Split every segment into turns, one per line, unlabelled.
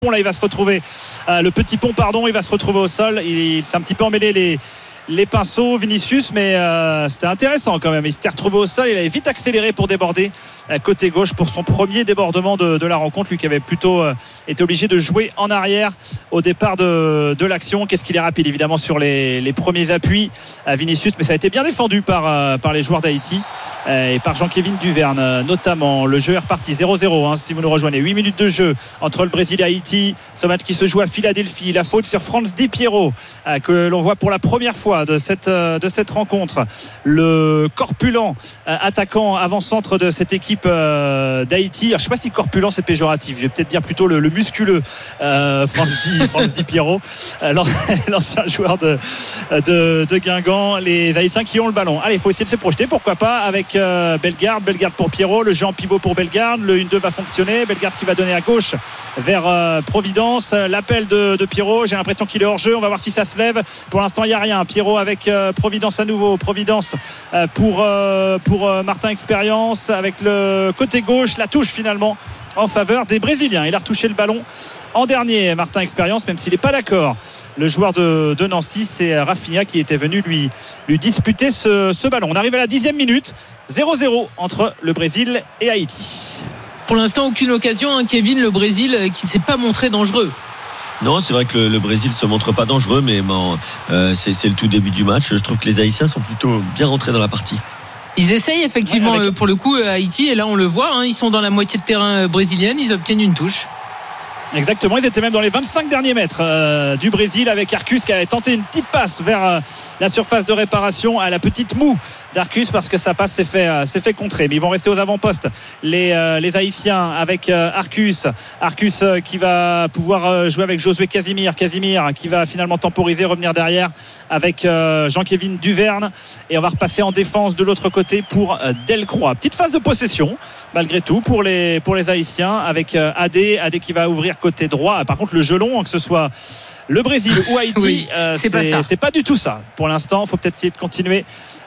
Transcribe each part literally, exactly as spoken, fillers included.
Là, il va se retrouver, euh, le petit pont, pardon, il va se retrouver au sol. Il, il s'est un petit peu emmêlé les, les pinceaux, Vinicius, mais euh, c'était intéressant quand même. Il s'était retrouvé au sol, il avait vite accéléré pour déborder euh, côté gauche pour son premier débordement de, de la rencontre. Lui qui avait plutôt euh, été obligé de jouer en arrière au départ de, de l'action. Qu'est-ce qu'il est rapide évidemment sur les, les premiers appuis, euh, Vinicius, mais ça a été bien défendu par, euh, par les joueurs d'Haïti. Et par Jean-Kévin Duverne notamment. Le jeu est reparti zéro zéro hein, si vous nous rejoignez. Huit minutes de jeu entre le Brésil et Haïti. Ce match qui se joue à Philadelphie. La faute sur Franz Di Piero euh, que l'on voit pour la première fois de cette, euh, de cette rencontre. Le corpulent euh, attaquant avant-centre de cette équipe euh, d'Haïti. Alors, je ne sais pas si corpulent c'est péjoratif. Je vais peut-être dire plutôt le, le musculeux euh, Franz, Di, Franz Di Piero, euh, l'ancien joueur de, de, de Guingamp. Les Haïtiens qui ont le ballon. Allez, il faut essayer de se projeter. Pourquoi pas avec Euh, Bellegarde, Bellegarde pour Pierrot, le jeu en pivot pour Bellegarde, le un deux va fonctionner, Bellegarde qui va donner à gauche vers euh, Providence, l'appel de, de Pierrot, j'ai l'impression qu'il est hors jeu, on va voir si ça se lève. Pour l'instant il n'y a rien. Pierrot avec euh, Providence à nouveau, Providence euh, pour, euh, pour euh, Martin Expérience avec le côté gauche, la touche finalement en faveur des Brésiliens. Il a retouché le ballon en dernier, Martin Expérience, même s'il n'est pas d'accord. Le joueur de, de Nancy, c'est Rafinha qui était venu lui, lui disputer ce, ce ballon. On arrive à la dixième minute, zéro zéro entre le Brésil et Haïti.
Pour l'instant, aucune occasion, hein, Kevin, le Brésil qui ne s'est pas montré dangereux.
Non, c'est vrai que le, le Brésil ne se montre pas dangereux, mais bon, euh, c'est, c'est le tout début du match. Je trouve que les Haïtiens sont plutôt bien rentrés dans la partie.
Ils essayent effectivement, ouais, avec... pour le coup, Haïti, et là on le voit, hein, ils sont dans la moitié de terrain brésilienne, ils obtiennent une touche.
Exactement, ils étaient même dans les vingt-cinq derniers mètres euh, du Brésil avec Arcus qui avait tenté une petite passe vers euh, la surface de réparation à la petite moue d'Arcus parce que sa passe s'est fait, euh, s'est fait contrer. Mais ils vont rester aux avant-postes les, euh, les Haïtiens avec euh, Arcus Arcus euh, qui va pouvoir euh, jouer avec Josué Casimir Casimir qui va finalement temporiser, revenir derrière avec euh, Jean-Kévin Duverne, et on va repasser en défense de l'autre côté pour euh, Delcroix. Petite phase de possession malgré tout pour les, pour les Haïtiens avec euh, Adé Adé qui va ouvrir côté droit. Par contre le jeu long, que ce soit le Brésil ou Haïti, oui, euh, c'est, c'est, pas c'est pas du tout ça pour l'instant. Il faut peut-être essayer de continuer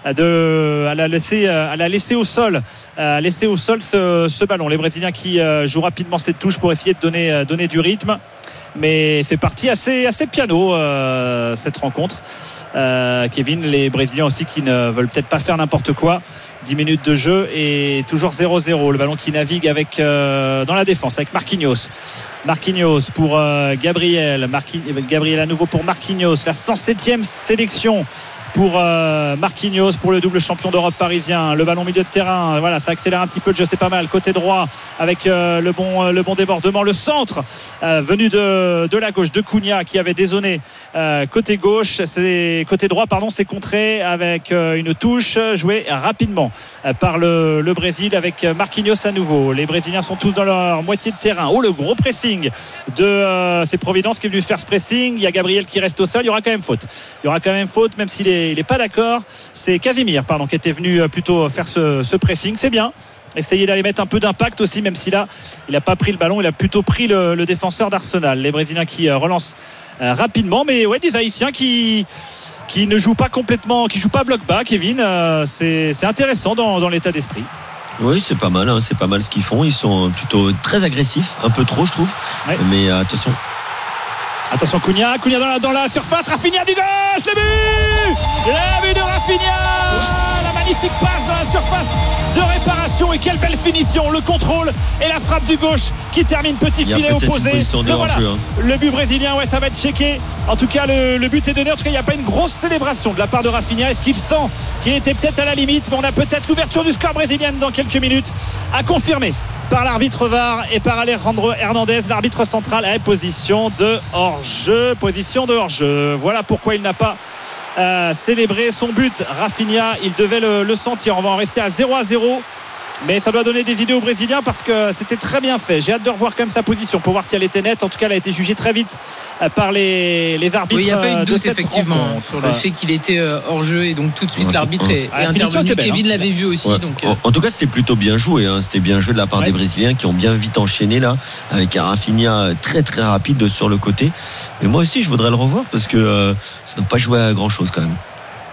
de, à, la laisser, à la laisser au sol à laisser au sol ce, ce ballon. Les Brésiliens qui euh, jouent rapidement cette touche pour essayer de donner, donner du rythme, mais c'est parti assez, assez piano euh, cette rencontre. euh, Kevin, les Brésiliens aussi qui ne veulent peut-être pas faire n'importe quoi. Dix minutes de jeu et toujours zéro zéro. Le ballon qui navigue avec euh, dans la défense avec Marquinhos Marquinhos pour euh, Gabriel Marquin... Gabriel à nouveau pour Marquinhos, la cent septième sélection pour euh, Marquinhos, pour le double champion d'Europe parisien. Le ballon milieu de terrain, voilà, ça accélère un petit peu le jeu, c'est pas mal. Côté droit avec euh, le bon le bon débordement, le centre euh, venu de de la gauche de Cunha qui avait dézonné euh, côté gauche, c'est côté droit pardon, c'est contré avec euh, une touche jouée rapidement euh, par le le Brésil avec Marquinhos à nouveau. Les Brésiliens sont tous dans leur moitié de terrain. Oh, le gros pressing de euh, c'est Providence qui est venu faire ce pressing. Il y a Gabriel qui reste au sol, il y aura quand même faute. Il y aura quand même faute même s'il est il n'est pas d'accord. C'est Casimir pardon, qui était venu plutôt faire ce, ce pressing. C'est bien. Essayer d'aller mettre un peu d'impact aussi, même si là il n'a pas pris le ballon, il a plutôt pris le, le défenseur d'Arsenal. Les Brésiliens qui euh, relancent euh, rapidement, mais ouais, des Haïtiens qui qui ne jouent pas complètement, qui jouent pas bloc bas. Kevin, euh, c'est, c'est intéressant dans, dans l'état d'esprit.
Oui, c'est pas mal, hein, c'est pas mal ce qu'ils font. Ils sont plutôt très agressifs, un peu trop je trouve, ouais. Mais euh, attention.
Attention Cunha, Cunha dans la, dans la surface, Rafinha du gauche, le but Le but de Rafinha, la magnifique passe dans la surface de réparation, et quelle belle finition, le contrôle et la frappe du gauche qui termine petit filet opposé.
Le, voilà,
jeu, hein. Le but brésilien, ouais, ça va être checké. En tout cas le, le but est donné, en tout cas il n'y a pas une grosse célébration de la part de Rafinha. Est-ce qu'il sent qu'il était peut-être à la limite? Mais on a peut-être l'ouverture du score brésilienne dans quelques minutes, à confirmer par l'arbitre V A R et par Alejandro Hernandez, l'arbitre central, à position de hors-jeu. Position de hors-jeu. Voilà pourquoi il n'a pas euh, célébré son but. Rafinha, il devait le, le sentir. On va en rester à zéro à zéro. Mais ça doit donner des idées aux Brésiliens parce que c'était très bien fait. J'ai hâte de revoir quand même sa position pour voir si elle était nette. En tout cas, elle a été jugée très vite par les, les arbitres.
Oui, il n'y a pas eu de doute
de cette
effectivement
rencontre.
Sur le fait qu'il était hors jeu, et donc tout de suite
ouais,
l'arbitre
ouais.
est,
ah,
est intervenu.
belle,
Kevin
hein.
l'avait vu aussi.
Ouais.
Donc,
en, en tout cas, c'était plutôt bien joué. Hein. C'était bien joué de la part ouais. des Brésiliens qui ont bien vite enchaîné là, avec un Rafinha très très rapide sur le côté. Mais moi aussi, je voudrais le revoir parce que euh, ça ne doit pas jouer à grand chose quand même.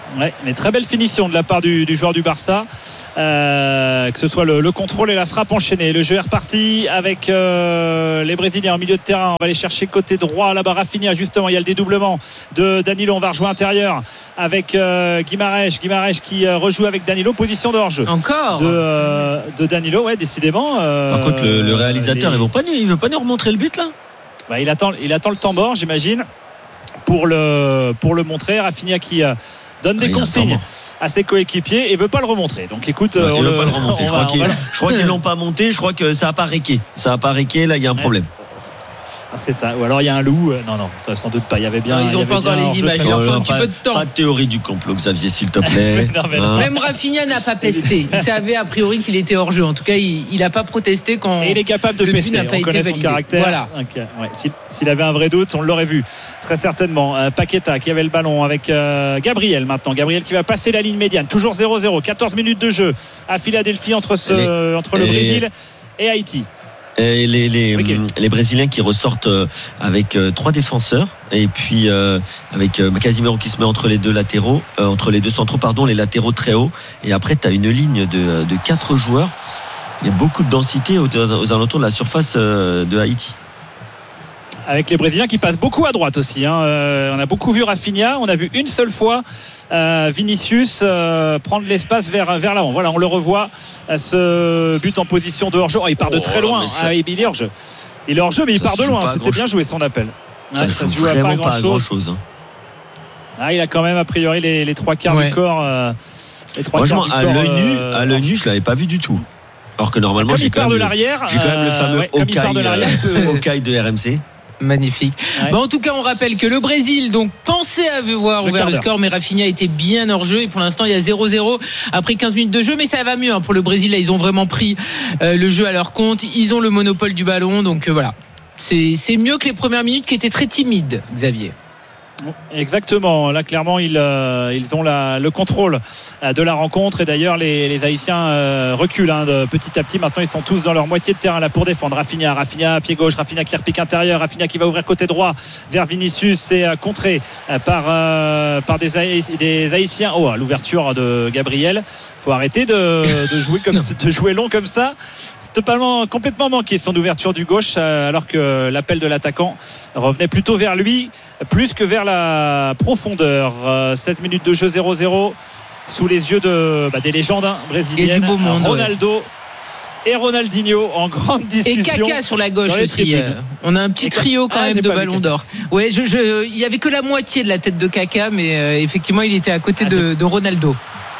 Ouais, mais très belle finition de la part du, du joueur du Barça, euh, que ce soit le, le contrôle et la frappe enchaînée. Le jeu est reparti avec euh, les Brésiliens en milieu de terrain. On va aller chercher côté droit là-bas Rafinha, justement il y a le dédoublement de Danilo. On va rejouer intérieur avec euh, Guimarães Guimarães qui euh, rejoue avec Danilo, position de hors-jeu
encore
de, euh, de Danilo. Ouais, décidément euh,
par contre le, le réalisateur
les...
il veut pas il veut pas nous remontrer le but là.
Bah, il attend il attend le temps mort, j'imagine, pour le, pour le montrer. Rafinha qui euh, donne des ah, consignes à ses coéquipiers et veut pas le remontrer. Donc écoute,
ouais,
on
il
le,
veut pas le remonter. Je crois, qu'ils, je crois qu'ils l'ont pas monté. Je crois que ça a pas réqué. Ça a pas réqué. Là, il y a un problème.
Ah, c'est ça. Ou alors il y a un loup. Non, non, sans doute pas. Il y avait bien.
Non, ils ont pas encore les images. Il faut un petit peu de temps.
Pas de théorie du complot, Xavier, s'il te plaît.
non, mais
hein.
Même Rafinha n'a pas pesté. Il savait a priori qu'il était hors jeu. En tout cas, il n'a pas protesté quand.
Et il est capable de
le
pester.
But n'a pas
on
été
connaît
validé.
son caractère.
Voilà.
Okay. Ouais. S'il, s'il avait un vrai doute, on l'aurait vu très certainement. Euh, Paqueta qui avait le ballon avec euh, Gabriel maintenant. Gabriel qui va passer la ligne médiane. Toujours zéro zéro. quatorze minutes de jeu à Philadelphie entre ce, les, entre le Brésil et Haïti.
Et les, les, okay. les Brésiliens qui ressortent avec euh, trois défenseurs et puis euh, avec euh, Casimiro qui se met entre les deux latéraux, euh, entre les deux centraux, pardon, les latéraux très hauts. Et après, tu as une ligne de, de quatre joueurs. Il y a beaucoup de densité aux, aux alentours de la surface euh, de Haïti.
Avec les Brésiliens qui passent beaucoup à droite aussi. Hein. Euh, on a beaucoup vu Rafinha. On a vu une seule fois euh, Vinicius euh, prendre l'espace vers, vers l'avant. Voilà, on le revoit. Euh, ce but en position de hors-jeu. Oh, il part de très loin. Ça... Ah, il est hors-jeu. Il est hors-jeu, mais il part de loin. C'était bien joué son appel.
Ça, ouais, ça se joue à pas grand-chose. Grand hein.
Ah, il a quand même a priori les, les trois quarts ouais. du corps. Euh, les trois
Franchement,
quarts
à
du corps,
l'œil nu,
euh,
à l'œil nu, je l'avais pas vu du tout. Alors que normalement,
comme
j'ai
il
quand,
part
même
de l'arrière,
le, j'ai quand même le fameux
euh, ouais,
Okai de R M C.
Magnifique. Ouais. Bon, en tout cas, on rappelle que le Brésil donc pensait avoir ouvert le, le score, mais Rafinha était bien hors jeu et pour l'instant il y a zéro zéro après quinze minutes de jeu, mais ça va mieux hein, pour le Brésil. Là, ils ont vraiment pris euh, le jeu à leur compte. Ils ont le monopole du ballon, donc euh, voilà. C'est, c'est mieux que les premières minutes qui étaient très timides, Xavier.
Exactement, là clairement ils, euh, ils ont la, le contrôle euh, de la rencontre et d'ailleurs les, les Haïtiens euh, reculent hein, de, petit à petit. Maintenant ils sont tous dans leur moitié de terrain là pour défendre. Rafinha, Rafinha pied gauche, Rafinha qui repique intérieur, Rafinha qui va ouvrir côté droit vers Vinicius, c'est euh, contré euh, par, euh, par des, Haï- des Haïtiens. Oh, l'ouverture de Gabriel, faut arrêter de, de, jouer comme, de jouer long comme ça. Totalement, complètement manqué son ouverture du gauche euh, alors que l'appel de l'attaquant revenait plutôt vers lui plus que vers la profondeur. euh, sept minutes de jeu zéro zéro sous les yeux de, bah, des légendes hein, brésiliennes,
monde,
Ronaldo ouais. et Ronaldinho en grande discussion.
Et Kaka sur la gauche aussi. Euh, on a un petit trio quand ah, même de ballon d'or. Ouais, je, je, il y avait que la moitié de la tête de Kaka, mais euh, effectivement il était à côté ah, de, de Ronaldo.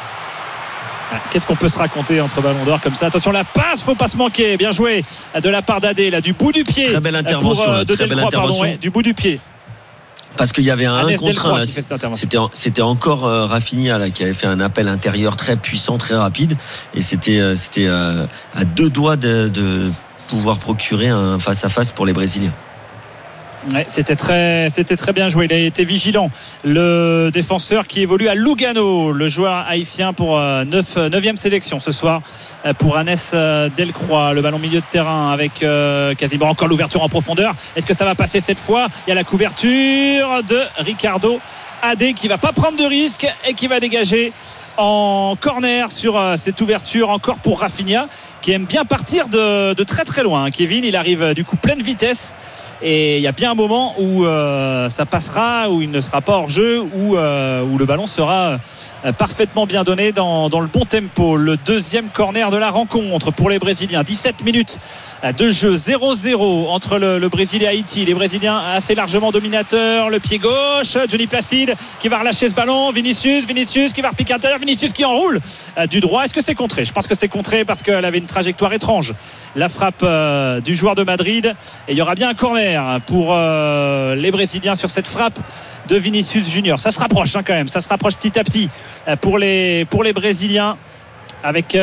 Qu'est-ce qu'on peut se raconter entre ballons d'or comme ça? Attention, la passe, faut pas se manquer. Bien joué de la part d'Adé, là, du bout du pied.
Très belle intervention.
Pour, euh, de
très belle
Delcroix,
intervention.
Pardon, ouais, du bout du pied.
Parce qu'il y avait un un contre un. C'était, c'était encore euh, Rafinha là, qui avait fait un appel intérieur très puissant, très rapide. Et c'était, euh, c'était euh, à deux doigts de, de pouvoir procurer un face-à-face pour les Brésiliens.
Ouais, c'était très, c'était très bien joué. Il a été vigilant. Le défenseur qui évolue à Lugano, le joueur haïtien pour euh, neuvième sélection ce soir euh, pour Hannes euh, Delcroix. Le ballon milieu de terrain avec euh, quasiment encore l'ouverture en profondeur. Est-ce que ça va passer cette fois? Il y a la couverture de Ricardo Adé qui va pas prendre de risque et qui va dégager en corner sur euh, cette ouverture encore pour Rafinha qui aime bien partir de, de très très loin. Kevin, il arrive du coup pleine vitesse et il y a bien un moment où euh, ça passera, où il ne sera pas hors jeu, où, euh, où le ballon sera euh, parfaitement bien donné dans, dans le bon tempo. Le deuxième corner de la rencontre pour les Brésiliens. dix-sept minutes de jeu, zéro zéro entre le, le Brésil et Haïti. Les Brésiliens assez largement dominateurs. Le pied gauche, Johnny Placide qui va relâcher ce ballon. Vinicius, Vinicius qui va repiquer intérieur. Vinicius qui enroule euh, du droit. Est-ce que c'est contré? Je pense que c'est contré parce qu'elle avait une trajectoire étrange, la frappe euh, du joueur de Madrid, et il y aura bien un corner pour euh, les Brésiliens sur cette frappe de Vinicius Junior. Ça se rapproche hein, quand même, ça se rapproche petit à petit euh, pour les, pour les Brésiliens. avec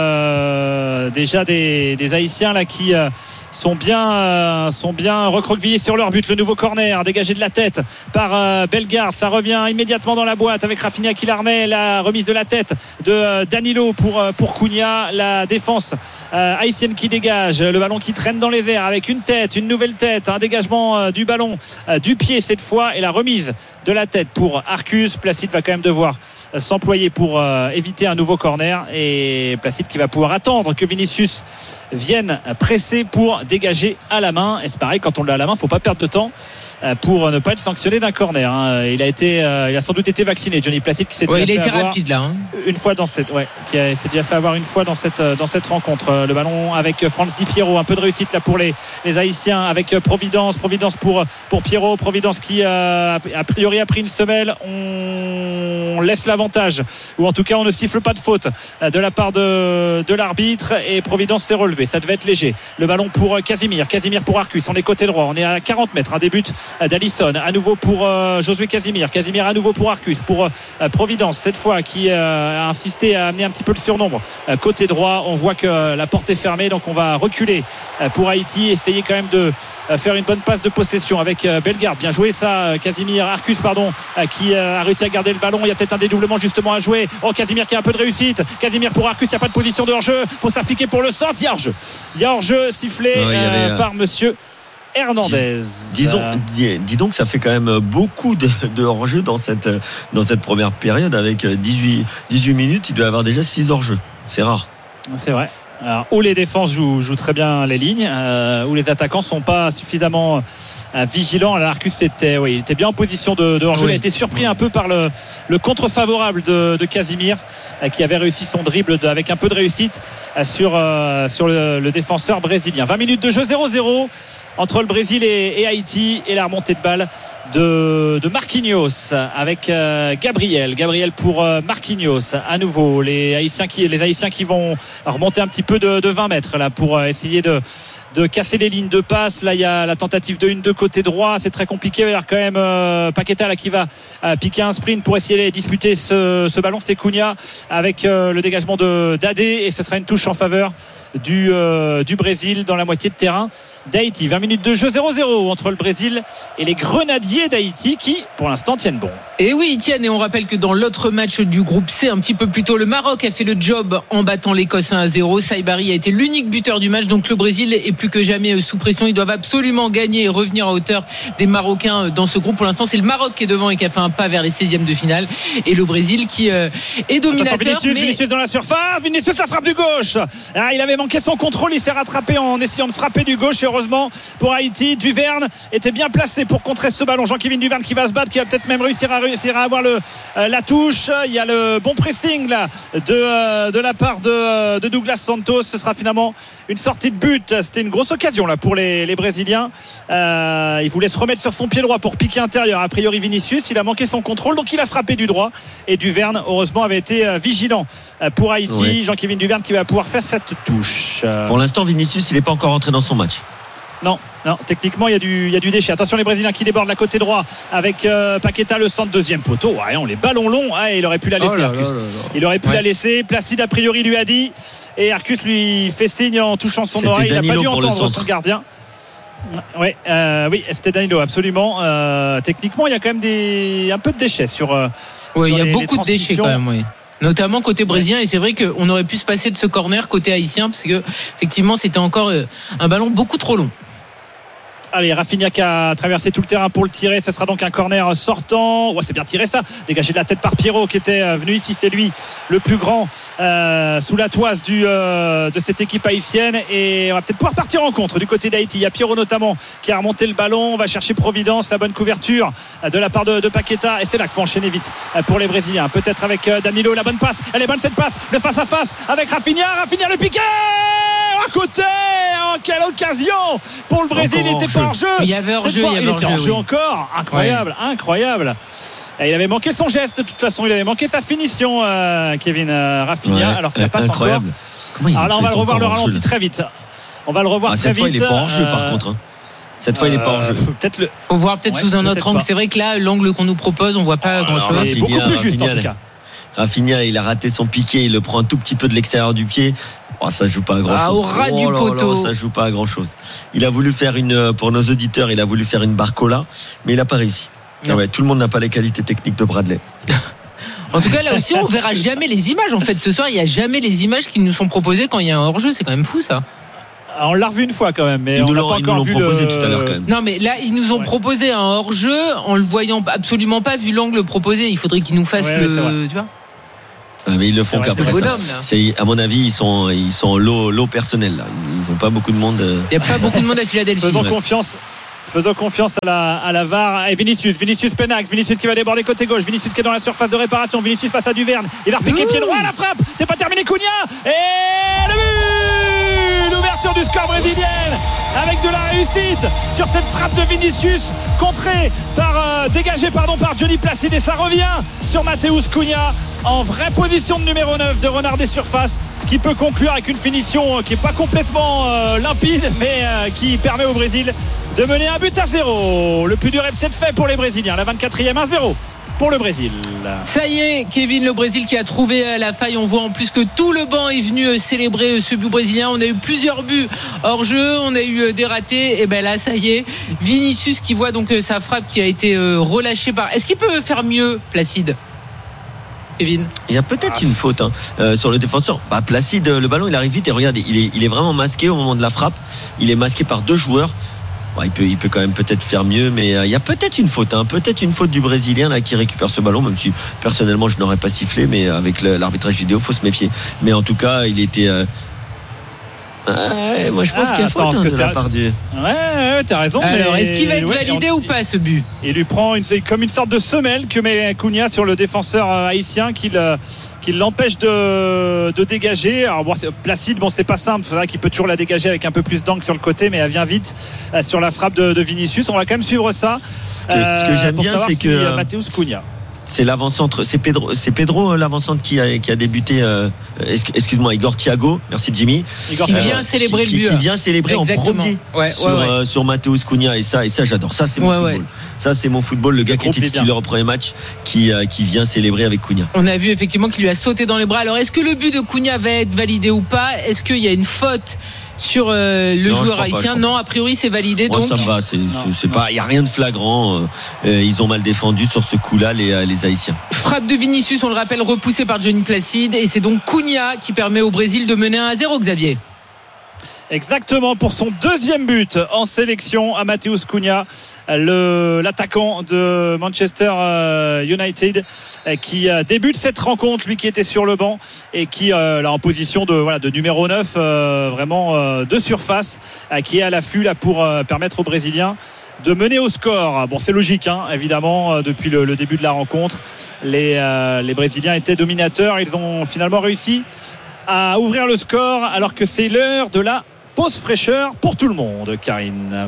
euh, déjà des, des Haïtiens là qui euh, sont bien euh, sont bien recroquevillés sur leur but. Le nouveau corner dégagé de la tête par euh, Bellegarde, ça revient immédiatement dans la boîte avec Rafinha qui la remet, la remise de la tête de euh, Danilo pour euh, pour Cunha, la défense euh, haïtienne qui dégage, le ballon qui traîne dans les airs avec une tête, une nouvelle tête, un dégagement euh, du ballon euh, du pied cette fois et la remise de la tête pour Arcus. Placide va quand même devoir euh, s'employer pour euh, éviter un nouveau corner et Placide qui va pouvoir attendre que Vinicius vienne presser pour dégager à la main. Et c'est pareil, quand on l'a à la main, faut pas perdre de temps pour ne pas être sanctionné d'un corner, hein. Il a été, euh, il a sans doute été vacciné, Johnny Placide, qui s'est
ouais,
déjà
il a
fait
été
avoir
rapide là. Hein.
Une fois dans cette, ouais, qui a, s'est déjà fait avoir une fois dans cette dans cette rencontre. Le ballon avec Franz Di Piero, un peu de réussite là pour les les Haïtiens avec Providence, Providence pour pour Piero, Providence qui euh, a priori a pris une semelle. On laisse l'avantage, ou en tout cas on ne siffle pas de faute de la part de de l'arbitre et Providence s'est relevé. Ça devait être léger. Le ballon pour Casimir, Casimir pour Arcus. On est côté droit, on est à quarante mètres. Un début d'Alisson, à nouveau pour euh, Josué Casimir, Casimir à nouveau pour Arcus, pour euh, Providence cette fois qui euh, a insisté à amener un petit peu le surnombre euh, côté droit. On voit que euh, la porte est fermée, donc on va reculer euh, pour Haïti, essayer quand même de euh, faire une bonne passe de possession avec euh, Bellegarde. Bien joué ça, euh, Casimir, Arcus pardon, euh, qui euh, a réussi à garder le ballon. Il y a peut-être un dédoublement justement à jouer. Oh, Casimir qui a un peu de réussite, Casimir pour Arcus, il n'y a pas de position de hors-jeu, faut s'appliquer pour le centre. Il y a hors-jeu, il y a hors-jeu sifflé ouais, euh, avait, euh... par monsieur Hernandez.
Dis, disons, dis, dis donc, ça fait quand même beaucoup de, de hors-jeu dans cette, dans cette première période. Avec dix-huit, dix-huit minutes, il doit y avoir déjà six hors-jeu. C'est rare.
C'est vrai. Alors, où les défenses jouent, jouent très bien les lignes, euh, où les attaquants sont pas suffisamment euh, vigilants. Alors Arcus était, oui, il était bien en position de, de hors-jeu. Oui. Il a été surpris un peu par le, le contre favorable de, de Casimir, euh, qui avait réussi son dribble de, avec un peu de réussite euh, sur, euh, sur le, le défenseur brésilien. vingt minutes de jeu, zéro zéro entre le Brésil et, et Haïti, et la remontée de balle de, de Marquinhos avec euh, Gabriel. Gabriel pour euh, Marquinhos. À nouveau, les Haïtiens qui, les Haïtiens qui vont remonter un petit peu de, de vingt mètres là pour euh, essayer de, de casser les lignes de passe. Là, il y a la tentative de une de côté droit. C'est très compliqué. Il y a quand même euh, Paqueta là qui va euh, piquer un sprint pour essayer de disputer ce, ce ballon. C'était Cunha avec euh, le dégagement de d'Adé, et ce sera une touche en faveur du, euh, du Brésil dans la moitié de terrain d'Haïti. vingt minutes de jeu, zéro zéro entre le Brésil et les Grenadiers d'Haïti qui, pour l'instant, tiennent bon.
Et oui, ils tiennent. Et on rappelle que dans l'autre match du groupe C, un petit peu plus tôt, le Maroc a fait le job en battant l'Écosse un à zéro. Saibari a été l'unique buteur du match. Donc le Brésil est plus que jamais sous pression. Ils doivent absolument gagner et revenir à hauteur des Marocains dans ce groupe. Pour l'instant, c'est le Maroc qui est devant et qui a fait un pas vers les seizièmes de finale. Et le Brésil qui euh, est dominateur.
Attention, Vinicius,
mais...
Vinicius dans la surface. Vinicius, la frappe du gauche. Ah, il avait manqué son contrôle. Il s'est rattrapé en essayant de frapper du gauche. Et heureusement pour Haïti, Duverne était bien placé pour contrer ce ballon. Jean-Kévin Duverne qui va se battre, qui va peut-être même réussir à, réussir à avoir le, euh, la touche. Il y a le bon pressing là de, euh, de la part de, de Douglas Santos. Ce sera finalement une sortie de but. C'était une grosse occasion là pour les, les Brésiliens. Euh, il voulait se remettre sur son pied droit pour piquer intérieur. A priori Vinicius, il a manqué son contrôle, donc il a frappé du droit. Et Duverne, heureusement, avait été vigilant pour Haïti. Oui. Jean-Kévin Duverne qui va pouvoir faire cette touche.
Pour l'instant, Vinicius, il n'est pas encore rentré dans son match.
Non, non, techniquement il y a du, il y a du déchet. Attention les Brésiliens qui débordent la côté droit avec euh, Paqueta, le centre, deuxième poteau. Ouais, on les ballons longs. Ah, il aurait pu la laisser. Oh là Arcus. Là là là. Il aurait pu ouais. la laisser. Placide a priori lui a dit, et Arcus lui fait signe en touchant son c'était oreille. Danilo, il n'a pas dû entendre son gardien. Ouais, euh, oui, c'était Danilo, absolument. Euh, techniquement, il y a quand même des, un peu de déchets sur. Euh,
oui,
sur
il y a
les,
beaucoup de déchets quand même. Oui. Notamment côté brésilien, et c'est vrai qu'on aurait pu se passer de ce corner côté haïtien, parce que effectivement c'était encore un ballon beaucoup trop long.
Allez, Rafinha qui a traversé tout le terrain pour le tirer. Ce sera donc un corner sortant. Ouais, c'est bien tiré ça. Dégagé de la tête par Pierrot qui était venu ici. C'est lui le plus grand euh, sous la toise du, euh, de cette équipe haïtienne. Et on va peut-être pouvoir partir en contre du côté d'Haïti. Il y a Pierrot notamment qui a remonté le ballon. On va chercher Providence. La bonne couverture de la part de, de Paqueta. Et c'est là qu'il faut enchaîner vite pour les Brésiliens. Peut-être avec Danilo. La bonne passe. Elle est bonne cette passe. Le face à face avec Rafinha. Rafinha le piqué à côté. Oh, quelle occasion pour le Brésil. Il était pas en jeu.
Il y avait hors-jeu, il,
il était en jeu
oui.
encore. Incroyable, ouais. incroyable. Et il avait manqué son geste de toute façon. Il avait manqué sa finition, euh, Kevin euh, Rafinha, ouais, alors qu'il n'a pas
incroyable.
Encore. Alors là, on va le revoir le ralenti très vite. On va le revoir
ah,
très
cette
vite.
Cette fois, il n'est pas en jeu, euh, par contre. Hein. Cette fois, il n'est pas en jeu.
Peut-être le.
Faut voir peut-être ouais, sous un autre angle. C'est vrai que là, l'angle qu'on nous propose, on voit pas grand-chose.
Beaucoup plus juste en tout cas.
Rafinha, il a raté son piqué, il le prend un tout petit peu de l'extérieur du pied. Oh, ça joue pas à grand chose.
Ah, au ras
oh
du
là
poteau.
là, ça joue pas à grand chose. Il a voulu faire une, pour nos auditeurs, il a voulu faire une barcola, mais il a pas réussi. Ah ouais, tout le monde n'a pas les qualités techniques de Bradley.
En tout cas, là aussi, on verra jamais les images. En fait, ce soir, il y a jamais les images qui nous sont proposées quand il y a un hors-jeu. C'est quand même fou, ça.
On l'a revu une fois quand même, mais
ils
on
nous
l'a
l'ont,
pas
ils nous
encore
l'ont
vu
proposé
le...
tout à l'heure quand même.
Non, mais là, ils nous ont ouais. proposé un hors-jeu en le voyant absolument pas, vu l'angle proposé. Il faudrait qu'ils nous fassent ouais, le, tu vois.
Ah, mais ils le font qu'après
bonhomme,
ça. C'est, à mon avis, ils sont, ils sont low, low personnel là. Ils n'ont pas beaucoup de monde.
Il n'y a pas beaucoup de monde à Philadelphie.
Faisons
ouais.
confiance. Faisons confiance à la, à la V A R. Et Vinicius, Vinicius Penac, Vinicius qui va déborder côté gauche, Vinicius qui est dans la surface de réparation, Vinicius face à Duverne. Il va repiquer pied droit à la frappe. C'est pas terminé, Cunha. Et le but, l'ouverture du score brésilien avec de la réussite sur cette frappe de Vinicius, contrée par euh, dégagée pardon par Johnny Placide, et ça revient sur Matheus Cunha en vraie position de numéro neuf de renard des surfaces, qui peut conclure avec une finition qui n'est pas complètement euh, limpide, mais euh, qui permet au Brésil de mener un but à zéro. Le plus dur est peut-être fait pour les Brésiliens. La vingt-quatrième, un zéro pour le Brésil.
Ça y est, Kevin, le Brésil qui a trouvé la faille. On voit en plus que tout le banc est venu célébrer ce but brésilien. On a eu plusieurs buts hors jeu, on a eu des ratés. Et ben là, ça y est, Vinicius qui voit donc sa frappe qui a été relâchée par. Est-ce qu'il peut faire mieux, Placide? Kevin,
il y a peut-être ah. une faute hein, euh, sur le défenseur. Bah, Placide, le ballon il arrive vite et regardez, il est, il est vraiment masqué au moment de la frappe. Il est masqué par deux joueurs. Bon, il peut, il peut quand même peut-être faire mieux, mais euh, il y a peut-être une faute, hein, peut-être une faute du Brésilien là qui récupère ce ballon, même si personnellement je n'aurais pas sifflé, mais avec le, l'arbitrage vidéo, faut se méfier. Mais en tout cas, il était. Euh... Ouais, moi je pense ah, qu'il y a attends, faute hein, de la part du.
Ouais, ouais, t'as raison.
Alors,
mais...
est-ce qu'il va être ouais, validé on... ou pas ce but?
Il lui prend une, comme une sorte de semelle que met Cunha sur le défenseur haïtien qui, le, qui l'empêche de, de dégager. Alors bon, Placide, bon c'est pas simple, c'est vrai qu'il peut toujours la dégager avec un peu plus d'angle sur le côté, mais elle vient vite euh, sur la frappe de, de Vinicius. On va quand même suivre ça.
Ce que, euh, ce que j'aime bien, c'est
si,
que
euh, Matheus Cunha.
C'est l'avant-centre, c'est Pedro, c'est Pedro l'avant-centre qui a, qui a débuté. Euh, excuse-moi, Igor Thiago, merci Jimmy.
Igor qui euh, vient célébrer
qui,
le but.
Qui vient célébrer
Exactement.
en premier
ouais,
sur,
ouais, ouais.
Euh, sur Matheus Cunha et ça, et ça j'adore. Ça c'est mon
ouais,
football.
Ouais.
Ça c'est mon football. Le gars qui était titulaire au premier match, qui, euh, qui vient célébrer avec Cunha.
On a vu effectivement qu'il lui a sauté dans les bras. Alors est-ce que le but de Cunha va être validé ou pas? Est-ce qu'il y a une faute sur euh, le non, joueur haïtien? Non, a priori c'est validé.
Moi,
donc
ça me va, c'est, c'est, c'est pas, il y a rien de flagrant. Euh, ils ont mal défendu sur ce coup-là les, les Haïtiens.
Frappe de Vinicius, on le rappelle, repoussée par Johnny Placide, et c'est donc Cunha qui permet au Brésil de mener un à zéro. Xavier.
Exactement, pour son deuxième but en sélection à Matheus Cunha, le, l'attaquant de Manchester United, qui débute cette rencontre, lui qui était sur le banc et qui euh, là en position de, voilà, de numéro neuf, euh, vraiment euh, de surface, euh, qui est à l'affût là pour euh, permettre aux Brésiliens de mener au score. Bon, c'est logique, hein, évidemment, depuis le, le début de la rencontre. Les, euh, les Brésiliens étaient dominateurs, ils ont finalement réussi à ouvrir le score alors que c'est l'heure de la pause fraîcheur pour tout le monde. Karine,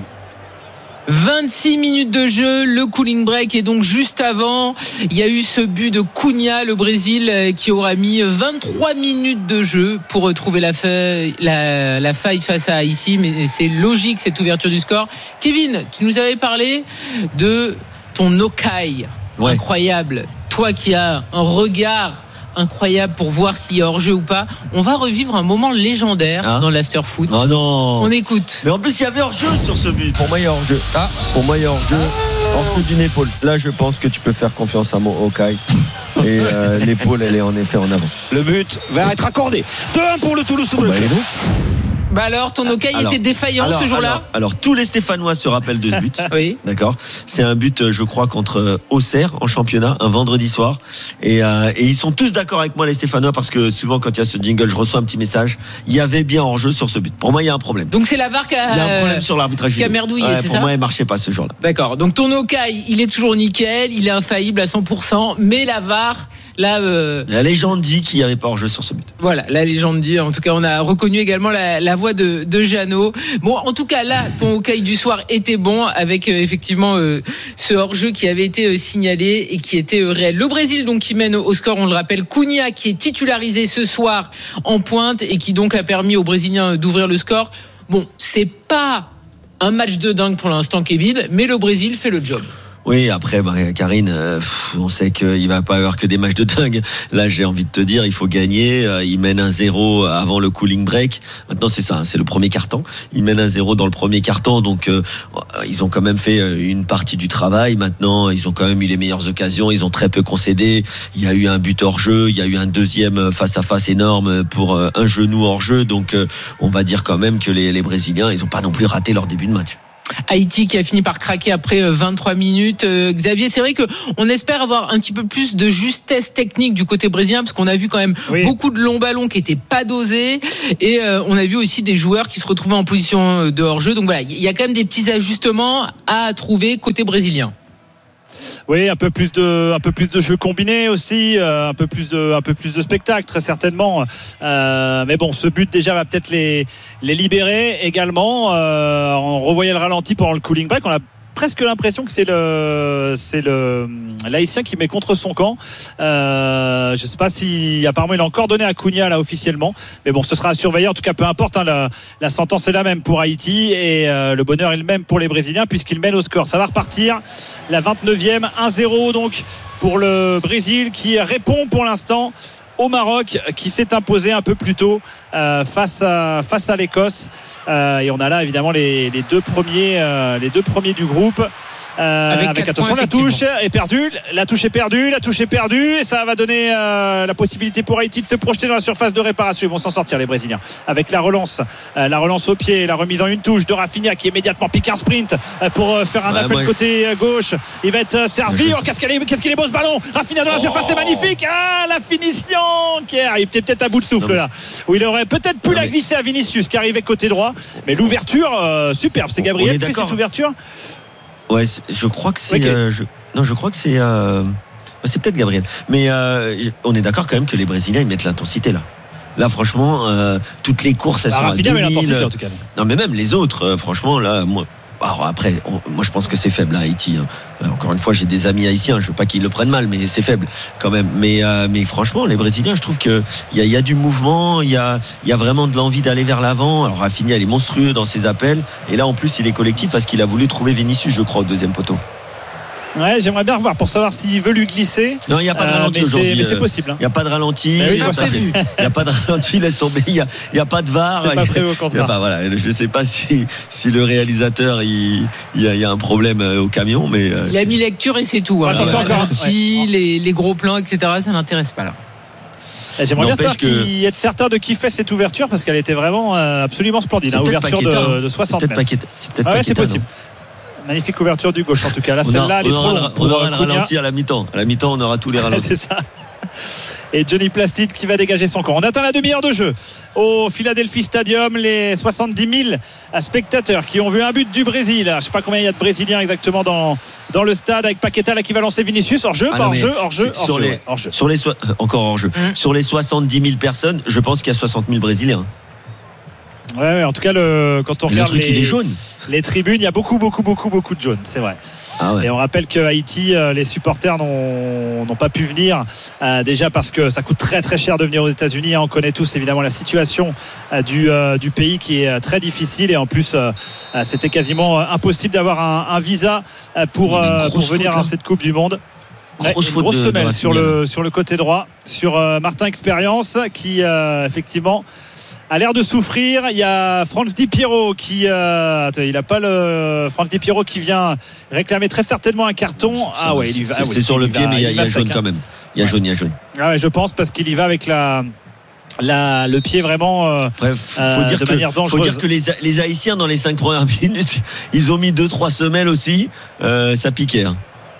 vingt-six minutes de jeu, le cooling break, et donc juste avant il y a eu ce but de Cunha, le Brésil qui aura mis vingt-trois minutes de jeu pour trouver la faille, la, la faille face à Haïti, mais c'est logique cette ouverture du score. Kevin, tu nous avais parlé de ton Okai, ouais. Incroyable, toi qui as un regard incroyable pour voir s'il y a hors-jeu ou pas. On va revivre un moment légendaire hein dans l'after-foot.
Oh non.
On écoute.
Mais en plus, il y avait hors-jeu sur ce but. Pour moi, il y a hors-jeu. Ah. Pour moi, il y a hors-jeu. Hors-jeu d'une épaule. Là, je pense que tu peux faire confiance à mon Okai. Et euh, l'épaule, elle est en effet en avant.
Le but va être accordé. deux un pour le Toulouse Bleu.
Bah,
Bah alors, ton Okai était défaillant
alors,
ce jour-là
alors, alors, tous les Stéphanois se rappellent de ce but.
Oui.
D'accord. C'est un but, je crois, contre Auxerre en championnat, un vendredi soir. Et, euh, et ils sont tous d'accord avec moi, les Stéphanois, parce que souvent, quand il y a ce jingle, je reçois un petit message. Il y avait bien hors-jeu sur ce but. Pour moi, il y a un problème.
Donc c'est la V A R qui a,
il y a un problème sur l'arbitrage
qui a merdouillé,
ouais,
c'est
pour
ça?
Pour moi, il marchait pas ce jour-là.
D'accord. Donc ton Okai, il est toujours nickel, il est infaillible à cent pour cent, mais la V A R. Là, euh...
la légende dit qu'il n'y avait pas hors-jeu sur ce but.
Voilà, la légende dit. En tout cas, on a reconnu également la, la voix de, de Jeannot. Bon, en tout cas, là, ton Okai du soir était bon avec euh, effectivement euh, ce hors-jeu qui avait été euh, signalé et qui était euh, réel. Le Brésil, donc, qui mène au score, on le rappelle, Cunha qui est titularisé ce soir en pointe et qui donc a permis aux Brésiliens d'ouvrir le score. Bon, c'est pas un match de dingue pour l'instant, Kevin, mais le Brésil fait le job.
Oui, après, Maria-Karine, euh, on sait qu'il va pas y avoir que des matchs de dingue. Là, j'ai envie de te dire, il faut gagner. Euh, ils mènent un zéro avant le cooling break. Maintenant, c'est ça, hein, c'est le premier quart-temps. Ils mènent un zéro dans le premier quart-temps, donc euh, ils ont quand même fait une partie du travail. Maintenant, ils ont quand même eu les meilleures occasions. Ils ont très peu concédé. Il y a eu un but hors jeu. Il y a eu un deuxième face-à-face énorme pour un genou hors jeu. Donc, euh, on va dire quand même que les, les Brésiliens, ils ont pas non plus raté leur début de match.
Haïti qui a fini par craquer après vingt-trois minutes. Euh, Xavier, c'est vrai que on espère avoir un petit peu plus de justesse technique du côté brésilien, parce qu'on a vu quand même oui. beaucoup de longs ballons qui étaient pas dosés, et euh, on a vu aussi des joueurs qui se retrouvaient en position de hors-jeu. Donc voilà, il y a quand même des petits ajustements à trouver côté brésilien.
Oui, un peu plus de, un peu plus de jeux combinés aussi, euh, un peu plus de, un peu plus de spectacle très certainement. Euh, mais bon, ce but déjà va peut-être les, les libérer également. Euh, on revoyait le ralenti pendant le cooling break. On a presque l'impression que c'est le c'est le l'Haïtien qui met contre son camp. Euh, je sais pas si apparemment il a encore donné à Cunha là officiellement, mais bon, ce sera à surveiller. En tout cas, peu importe, hein, la, la sentence est la même pour Haïti, et euh, le bonheur est le même pour les Brésiliens puisqu'ils mènent au score. Ça va repartir la vingt-neuvième, un zéro donc pour le Brésil, qui répond pour l'instant au Maroc, qui s'est imposé un peu plus tôt euh, face à face à l'Écosse, euh, et on a là évidemment les, les deux premiers euh, les deux premiers du groupe, euh, avec, avec attention, la touche est perdue la touche est perdue la touche est perdue et ça va donner euh, la possibilité pour Haïti de se projeter dans la surface de réparation. Ils vont s'en sortir, les Brésiliens, avec la relance euh, la relance au pied, la remise en une touche de Rafinha, qui immédiatement pique un sprint euh, pour euh, faire un ouais, appel ouais. côté gauche. Il va être servi. Oh, qu'est-ce qu'il est, qu'est-ce qu'il est beau ce ballon. Rafinha dans la surface, oh. c'est magnifique. Ah, la finition. Il était peut-être à bout de souffle là, où il aurait peut-être pu non, la mais... glisser à Vinicius qui arrivait côté droit, mais l'ouverture euh, superbe. C'est Gabriel qui fait cette ouverture.
Ouais, je crois que c'est. Okay. Euh, je... Non, je crois que c'est. Euh... C'est peut-être Gabriel, mais euh, on est d'accord quand même que les Brésiliens ils mettent l'intensité là. Là, franchement, euh, toutes les courses elles bah, sont Rafinha à deux mille. L'intensité en tout cas. Non, mais même les autres, euh, franchement, là, moi. Alors après, on, moi je pense que c'est faible à Haïti. Hein. Encore une fois, j'ai des amis haïtiens, je veux pas qu'ils le prennent mal, mais c'est faible quand même. Mais, euh, mais franchement, les Brésiliens, je trouve que il y a, y a du mouvement, il y a, y a vraiment de l'envie d'aller vers l'avant. Alors Rafinha, il est monstrueux dans ses appels, et là en plus il est collectif parce qu'il a voulu trouver Vinicius, je crois, au deuxième poteau.
Ouais, j'aimerais bien revoir pour savoir s'il veut lui glisser.
Non, il n'y a pas de ralenti euh, aujourd'hui.
Mais c'est possible.
Il n'y a pas de ralenti.
Oui,
il n'y a pas de ralenti, laisse tomber. Il n'y a, a pas de V A R.
C'est pas prévu au contraire.
Pas, voilà, je ne sais pas si, si le réalisateur, il, il, y a, il y a un problème au camion. Mais
il a mis lecture et c'est tout. Hein. Attention, encore ralenti, ouais. les, les gros plans, et cetera. Ça n'intéresse pas là.
J'aimerais bien savoir que... qui, être certain de qui fait cette ouverture, parce qu'elle était vraiment euh, absolument splendide. Une ouverture de, de soixante mètres.
Paqueta, c'est peut-être
ah ouais,
Paqueta,
c'est possible. Non. Magnifique ouverture du gauche en tout cas. Là, celle-là, elle est trop longue.
On aura le ralenti à la mi-temps. À la mi-temps, on aura tous les ralentis.
C'est ça. Et Johnny Placide qui va dégager son camp. On atteint la demi-heure de jeu au Philadelphia Stadium. Les soixante-dix mille spectateurs qui ont vu un but du Brésil. Je ne sais pas combien il y a de Brésiliens exactement dans, dans le stade, avec Paqueta là qui va lancer Vinicius hors jeu, ah hors, jeu hors jeu, hors
sur
jeu,
les,
hors jeu.
Sur les so- encore hors jeu. Mmh. Sur les soixante-dix mille personnes, je pense qu'il y a soixante mille Brésiliens.
Ouais, ouais, en tout cas, le, quand on
le
regarde
truc,
les,
il est jaune.
les tribunes, il y a beaucoup, beaucoup, beaucoup, beaucoup de jaunes, c'est vrai.
Ah ouais.
Et on rappelle que Haïti, les supporters n'ont, n'ont pas pu venir, euh, déjà parce que ça coûte très, très cher de venir aux États-Unis. On connaît tous évidemment la situation euh, du, euh, du pays qui est très difficile, et en plus, euh, c'était quasiment impossible d'avoir un, un visa pour, euh, pour venir faute, à cette Coupe du Monde.
Grosse,
ouais, une grosse
de,
semelle
de
sur le sur le côté droit sur euh, Martin Expérience qui euh, effectivement a l'air de souffrir. Il y a Franz Di Piero qui euh, attends, il a pas le Franz Di Piero qui vient réclamer très certainement un carton. Ah ouais, il y va.
C'est,
ah, oui,
c'est sur le pied,
va,
mais il y a,
il
y a jaune quand même. Il y a
ouais.
jaune, il y a jaune.
Ah ouais, je pense parce qu'il y va avec la La, le pied vraiment euh,
Bref, faut
euh,
dire
de
que,
manière dangereuse.
faut dire que les, les Haïtiens dans les cinq premières minutes, ils ont mis deux trois semelles aussi. Euh, ça piquait. Hein.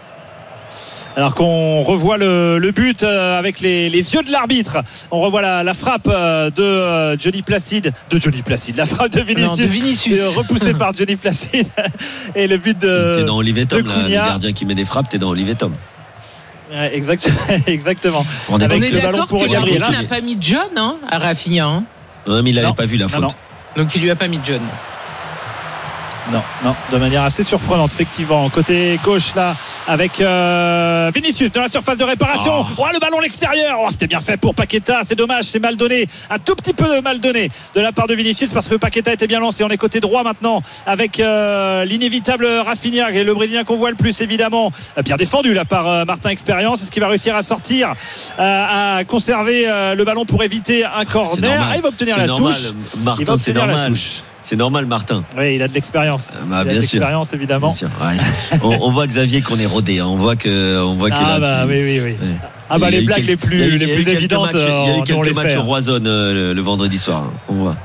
Alors qu'on revoit le, le but euh, avec les, les yeux de l'arbitre, on revoit la, la frappe euh, de euh, Johnny Placide, de Johnny Placide, la frappe de Vinicius,
non, de Vinicius.
euh, repoussée par Johnny Placide, et le but de
t'es dans Olivier Tom,
de
là, le gardien qui met des frappes, t'es dans Olivier Tom.
Ouais, exact, exactement.
On est, on est d'accord que l'arbitre n'a pas mis John hein, à Rafinha. Hein.
Non, mais il n'avait pas vu la faute.
Non, non.
Donc il lui a pas mis John.
Non, non, de manière assez surprenante, effectivement. Côté gauche, là, avec euh, Vinicius dans la surface de réparation. Oh, oh le ballon à l'extérieur. Oh, c'était bien fait pour Paqueta. C'est dommage, c'est mal donné. Un tout petit peu mal donné de la part de Vinicius parce que Paqueta était bien lancé. On est côté droit maintenant avec euh, l'inévitable Rafinha, le Brésilien qu'on voit le plus, évidemment. Bien défendu là par euh, Martin Expérience. Est-ce qu'il va réussir à sortir, euh, à conserver euh, le ballon pour éviter un corner? Ah, il va obtenir
c'est
la
normal.
touche.
Martin,
il va obtenir
c'est normal.
la touche.
C'est normal, Martin.
Oui, il a de l'expérience.
Euh, bah,
il a
bien
de
sûr.
l'expérience, évidemment.
Bien sûr, ouais. on, on voit Xavier qu'on est rodé. Hein. On voit que, on voit que
ah
là,
bah
tu...
oui, oui, oui. Ouais. Ah bah les blagues
quelques,
les plus,
eu,
les plus évidentes.
Matchs, il y a eu quelques matchs
fait,
au Roison euh, le, le vendredi soir. Hein. On voit.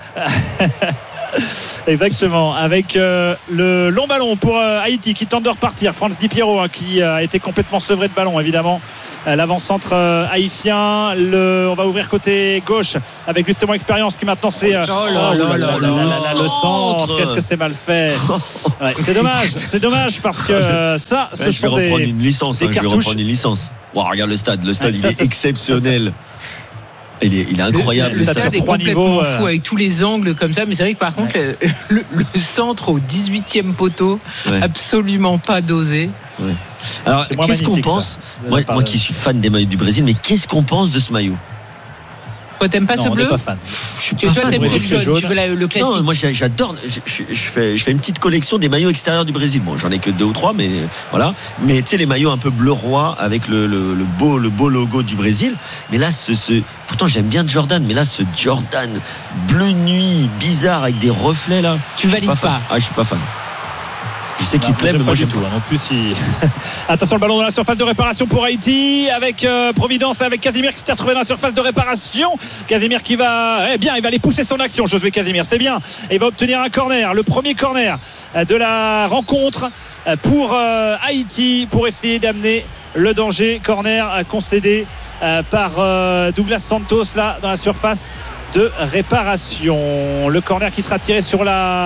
Exactement, avec euh, le long ballon pour euh, Haïti qui tente de repartir. Franz Di Piero hein, qui euh, a été complètement sevré de ballon, évidemment. Euh, l'avant-centre euh, haïtien. Le, on va ouvrir côté gauche avec justement Expérience qui maintenant c'est euh,
oh là là là là
le centre. Qu'est-ce que c'est mal fait. Ouais, c'est dommage, c'est dommage parce que euh, ça,
ouais,
ce
je vais
sont
reprendre
des,
une licence.
des
Hein, je vais reprendre une licence. Wow, regarde le stade, le stade ouais, il ça, est ça, exceptionnel. Ça, ça, Il est, il est incroyable.
Le, le stade est complètement niveaux, fou avec tous les angles comme ça. Mais c'est vrai que par contre, ouais. le, le, le centre au dix-huitième poteau, ouais. absolument pas dosé.
Ouais. Alors, qu'est-ce qu'on pense moi, moi qui suis fan des maillots du Brésil, mais qu'est-ce qu'on pense de ce maillot?
Toi, t'aimes pas
non,
ce bleu?
Pas fan.
Je suis tu, pas toi, fan. T'aimes que le jaune, jaune. Tu veux la, le classique?
Non, moi j'adore. Je, je, fais, je fais une petite collection des maillots extérieurs du Brésil. Bon, j'en ai que deux ou trois, mais voilà. Mais tu sais, les maillots un peu bleu roi avec le, le, le, beau, le beau logo du Brésil. Mais là, ce, ce, pourtant j'aime bien Jordan, mais là, ce Jordan bleu nuit, bizarre, avec des reflets là.
Tu valides pas,
pas Ah, je suis pas fan. Je sais qu'il plaît, mais moi
j'ai tout. Hein, non plus, si... Attention, le ballon dans la surface de réparation pour Haïti avec euh, Providence, avec Casimir qui s'est retrouvé dans la surface de réparation. Casimir qui va, eh bien, il va aller pousser son action. Josué Casimir, c'est bien. Et il va obtenir un corner, le premier corner de la rencontre pour euh, Haïti, pour essayer d'amener le danger. Corner concédé euh, par euh, Douglas Santos là dans la surface de réparation. Le corner qui sera tiré sur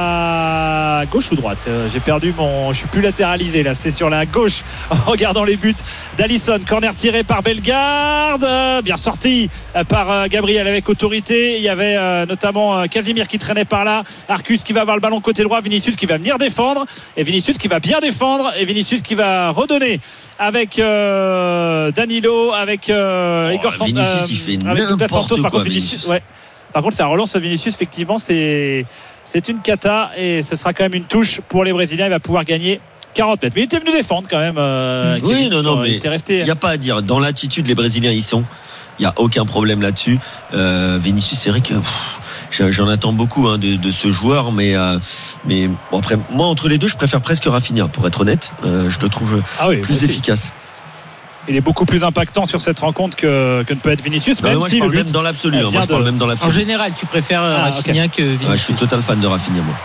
la gauche ou droite? J'ai perdu mon... Je suis plus latéralisé là. C'est sur la gauche en regardant les buts d'Alisson. Corner tiré par Bellegarde. Bien sorti par Gabriel avec autorité. Il y avait notamment Casimir qui traînait par là. Arcus qui va avoir le ballon côté droit. Vinicius qui va venir défendre. Et Vinicius qui va bien défendre. Et Vinicius qui va redonner avec euh, Danilo, avec euh,
oh,
Igor
Santos. Vinicius euh, il fait n'importe quoi.
Par contre, Vinicius, ouais. Par contre, ça relance Vinicius, effectivement, c'est, c'est une cata et ce sera quand même une touche pour les Brésiliens. Il va pouvoir gagner quarante mètres. Mais il était venu défendre quand même. Euh,
oui,
Kevin,
non, non, mais
il
n'y a pas à dire. Dans l'attitude, les Brésiliens y sont. Il n'y a aucun problème là-dessus. Euh, Vinicius, c'est vrai que pff, j'en attends beaucoup hein, de, de ce joueur, mais, euh, mais bon, après, moi, entre les deux, je préfère presque Rafinha, pour être honnête. Euh, je le trouve ah oui, plus efficace.
Il est beaucoup plus impactant sur cette rencontre que, que ne peut être Vinicius.
Même, moi, si je parle même dans l'absolu. Hein, moi, je parle de... même dans l'absolu.
En général, tu préfères ah, Rafinha okay. que Vinicius.
Ouais, je suis total fan de Rafinha, moi.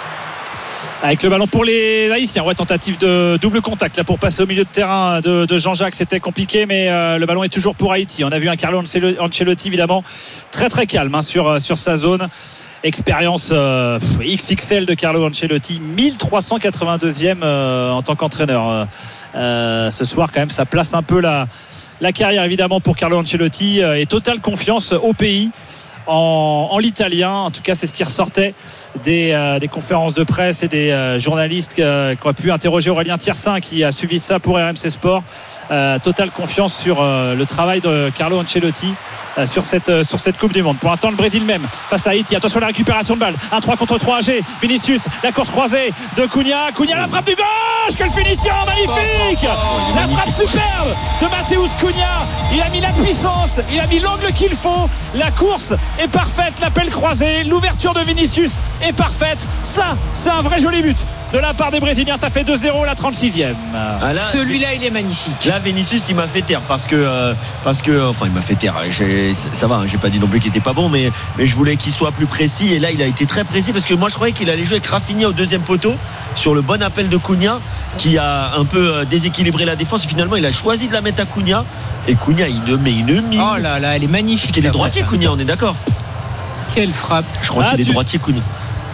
Avec le ballon pour les Haïtiens, ouais, tentative de double contact là pour passer au milieu de terrain de, de Jean-Jacques, c'était compliqué, mais euh, le ballon est toujours pour Haïti. On a vu un Carlo Ancelotti évidemment très très calme hein, sur sur sa zone. Expérience euh, X X L de Carlo Ancelotti, mille trois cent quatre-vingt-deuxième euh, en tant qu'entraîneur. Euh, ce soir quand même, ça place un peu la la carrière évidemment pour Carlo Ancelotti euh, et totale confiance au pays. En, en l'italien, en tout cas c'est ce qui ressortait des, euh, des conférences de presse et des euh, journalistes euh, qui ont pu interroger Aurélien Tiersin qui a suivi ça pour R M C Sport. Euh, totale confiance sur euh, le travail de Carlo Ancelotti euh, sur, cette, euh, sur cette Coupe du Monde. Pour l'instant le Brésil même face à Haïti. Attention à la récupération de balle, un trois contre trois A G. Vinicius, la course croisée de Cunha. Cunha, la frappe du gauche, quelle finition magnifique, la frappe superbe de Matheus Cunha. Il a mis la puissance, il a mis l'angle qu'il faut, la course est parfaite, l'appel croisé, l'ouverture de Vinicius est parfaite. Ça, c'est un vrai joli but de la part des Brésiliens. Ça fait deux zéro, la trente-sixième.
Ah là, celui-là, il est magnifique.
Là, Vinicius, il m'a fait taire parce que, euh, parce que, enfin, il m'a fait taire. J'ai, ça va, hein, j'ai pas dit non plus qu'il était pas bon, mais, mais je voulais qu'il soit plus précis. Et là, il a été très précis parce que moi, je croyais qu'il allait jouer avec Rafinha au deuxième poteau sur le bon appel de Cunha qui a un peu déséquilibré la défense. Et finalement, il a choisi de la mettre à Cunha. Et Cunha, il ne met une mine.
Oh là là, elle est magnifique.
Parce qu'il est droitier, Cunha, on est d'accord.
Quelle frappe.
Je crois ah, qu'il tu... est droitier, Cunha.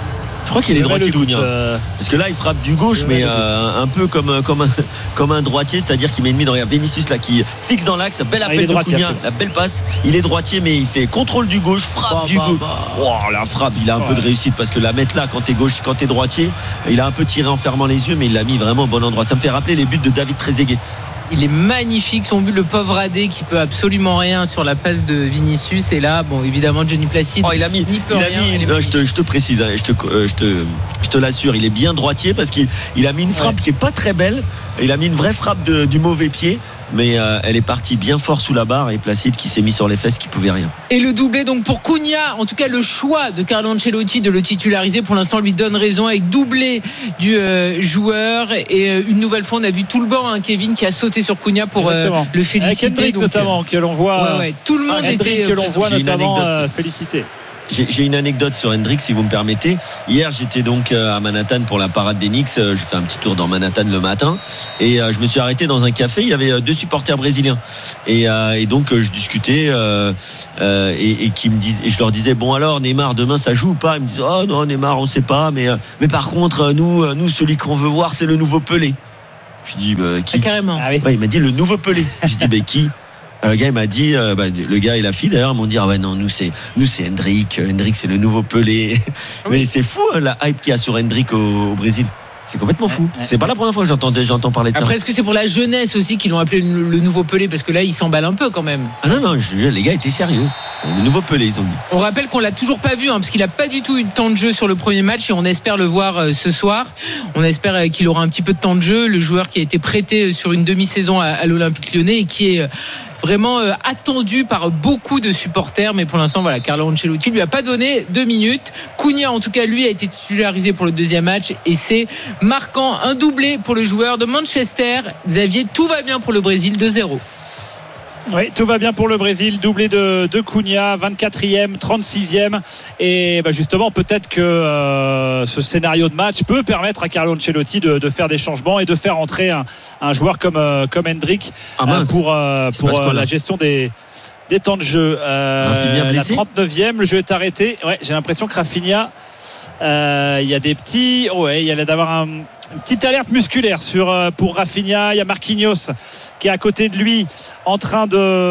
Je crois qu'il est droitier Cunha.
Euh...
Parce que là il frappe du gauche mais euh, un peu comme, comme, un, comme un droitier, c'est-à-dire qu'il met une mine. Regarde Vinicius là qui fixe dans l'axe, bel appel ah, de Cunha, la belle passe. Il est droitier mais il fait contrôle du gauche, frappe bah, du gauche. Bah, bah. Oh, la frappe, il a un ouais. peu de réussite parce que la mettre là quand t'es gauche, quand t'es droitier, il a un peu tiré en fermant les yeux mais il l'a mis vraiment au bon endroit. Ça me fait rappeler les buts de David Trezeguet.
Il est magnifique, son but, le pauvre Adé qui peut absolument rien sur la passe de Vinicius. Et là, bon, évidemment, Johnny Placide.
Oh, il a mis,
n'y peut
il
rien,
a mis, non, je, te, je te précise, je te, je te, je te l'assure, il est bien droitier parce qu'il il a mis une frappe ouais. qui est pas très belle. Il a mis une vraie frappe de, du mauvais pied. Mais euh, elle est partie bien fort sous la barre et Placide qui s'est mis sur les fesses qui pouvait rien.
Et le doublé donc pour Cunha, en tout cas le choix de Carlo Ancelotti de le titulariser pour l'instant lui donne raison avec doublé du euh, joueur et euh, une nouvelle fois on a vu tout le banc hein, Kevin qui a sauté sur Cunha pour euh, le féliciter.
Avec Hendrick donc, notamment que l'on voit.
Ouais, ouais, tout le monde
ah,
était
que l'on voit notamment euh, féliciter.
J'ai, j'ai une anecdote sur Hendrick si vous me permettez. Hier j'étais donc à Manhattan pour la parade des Knicks. Je fais un petit tour dans Manhattan le matin et je me suis arrêté dans un café. Il y avait deux supporters brésiliens et, et donc je discutais euh, et, et, qui me disent, et je leur disais bon alors Neymar demain ça joue ou pas. Ils me disent oh non Neymar on sait pas mais, mais par contre nous, nous celui qu'on veut voir c'est le nouveau Pelé. Je dis bah, qui
ah, carrément.
Ah, oui. Ouais, il m'a dit le nouveau Pelé. Je dis bah, qui. Le gars il m'a dit euh, bah, le gars et la fille d'ailleurs m'ont dit ah ouais non nous c'est nous c'est Hendrick Hendrick c'est le nouveau Pelé. Oui. Mais c'est fou hein, la hype qu'il y a sur Hendrick au, au Brésil. C'est complètement fou. Ouais, ouais, c'est pas ouais. la première fois que j'entends, j'entends parler de
Après, ça.
Après
est-ce que c'est pour la jeunesse aussi qu'ils l'ont appelé le, le nouveau Pelé parce que là il s'emballe un peu quand même.
Ah non non je, les gars étaient sérieux. Le nouveau Pelé ils ont dit.
On rappelle qu'on l'a toujours pas vu hein, parce qu'il a pas du tout eu de temps de jeu sur le premier match et on espère le voir euh, ce soir. On espère euh, qu'il aura un petit peu de temps de jeu. Le joueur qui a été prêté sur une demi-saison à, à l'Olympique Lyonnais et qui est euh, vraiment euh, attendu par beaucoup de supporters mais pour l'instant voilà Carlo Ancelotti lui a pas donné deux minutes. Cunha en tout cas lui a été titularisé pour le deuxième match et c'est marquant, un doublé pour le joueur de Manchester. Xavier, tout va bien pour le Brésil, deux zéro.
Oui, tout va bien pour le Brésil, doublé de, de Cunha, vingt-quatrième, trente-sixième et bah justement peut-être que euh, ce scénario de match peut permettre à Carlo Ancelotti de, de faire des changements et de faire entrer un, un joueur comme, euh, comme Hendrick ah euh, pour, euh, pour euh, la gestion des des temps de jeu. Euh, la trente-neuvième, le jeu est arrêté. Ouais, j'ai l'impression que Rafinha il euh, y a des petits oh ouais, il y a d'avoir un, une petite alerte musculaire sur, euh, pour Rafinha. Il y a Marquinhos qui est à côté de lui en train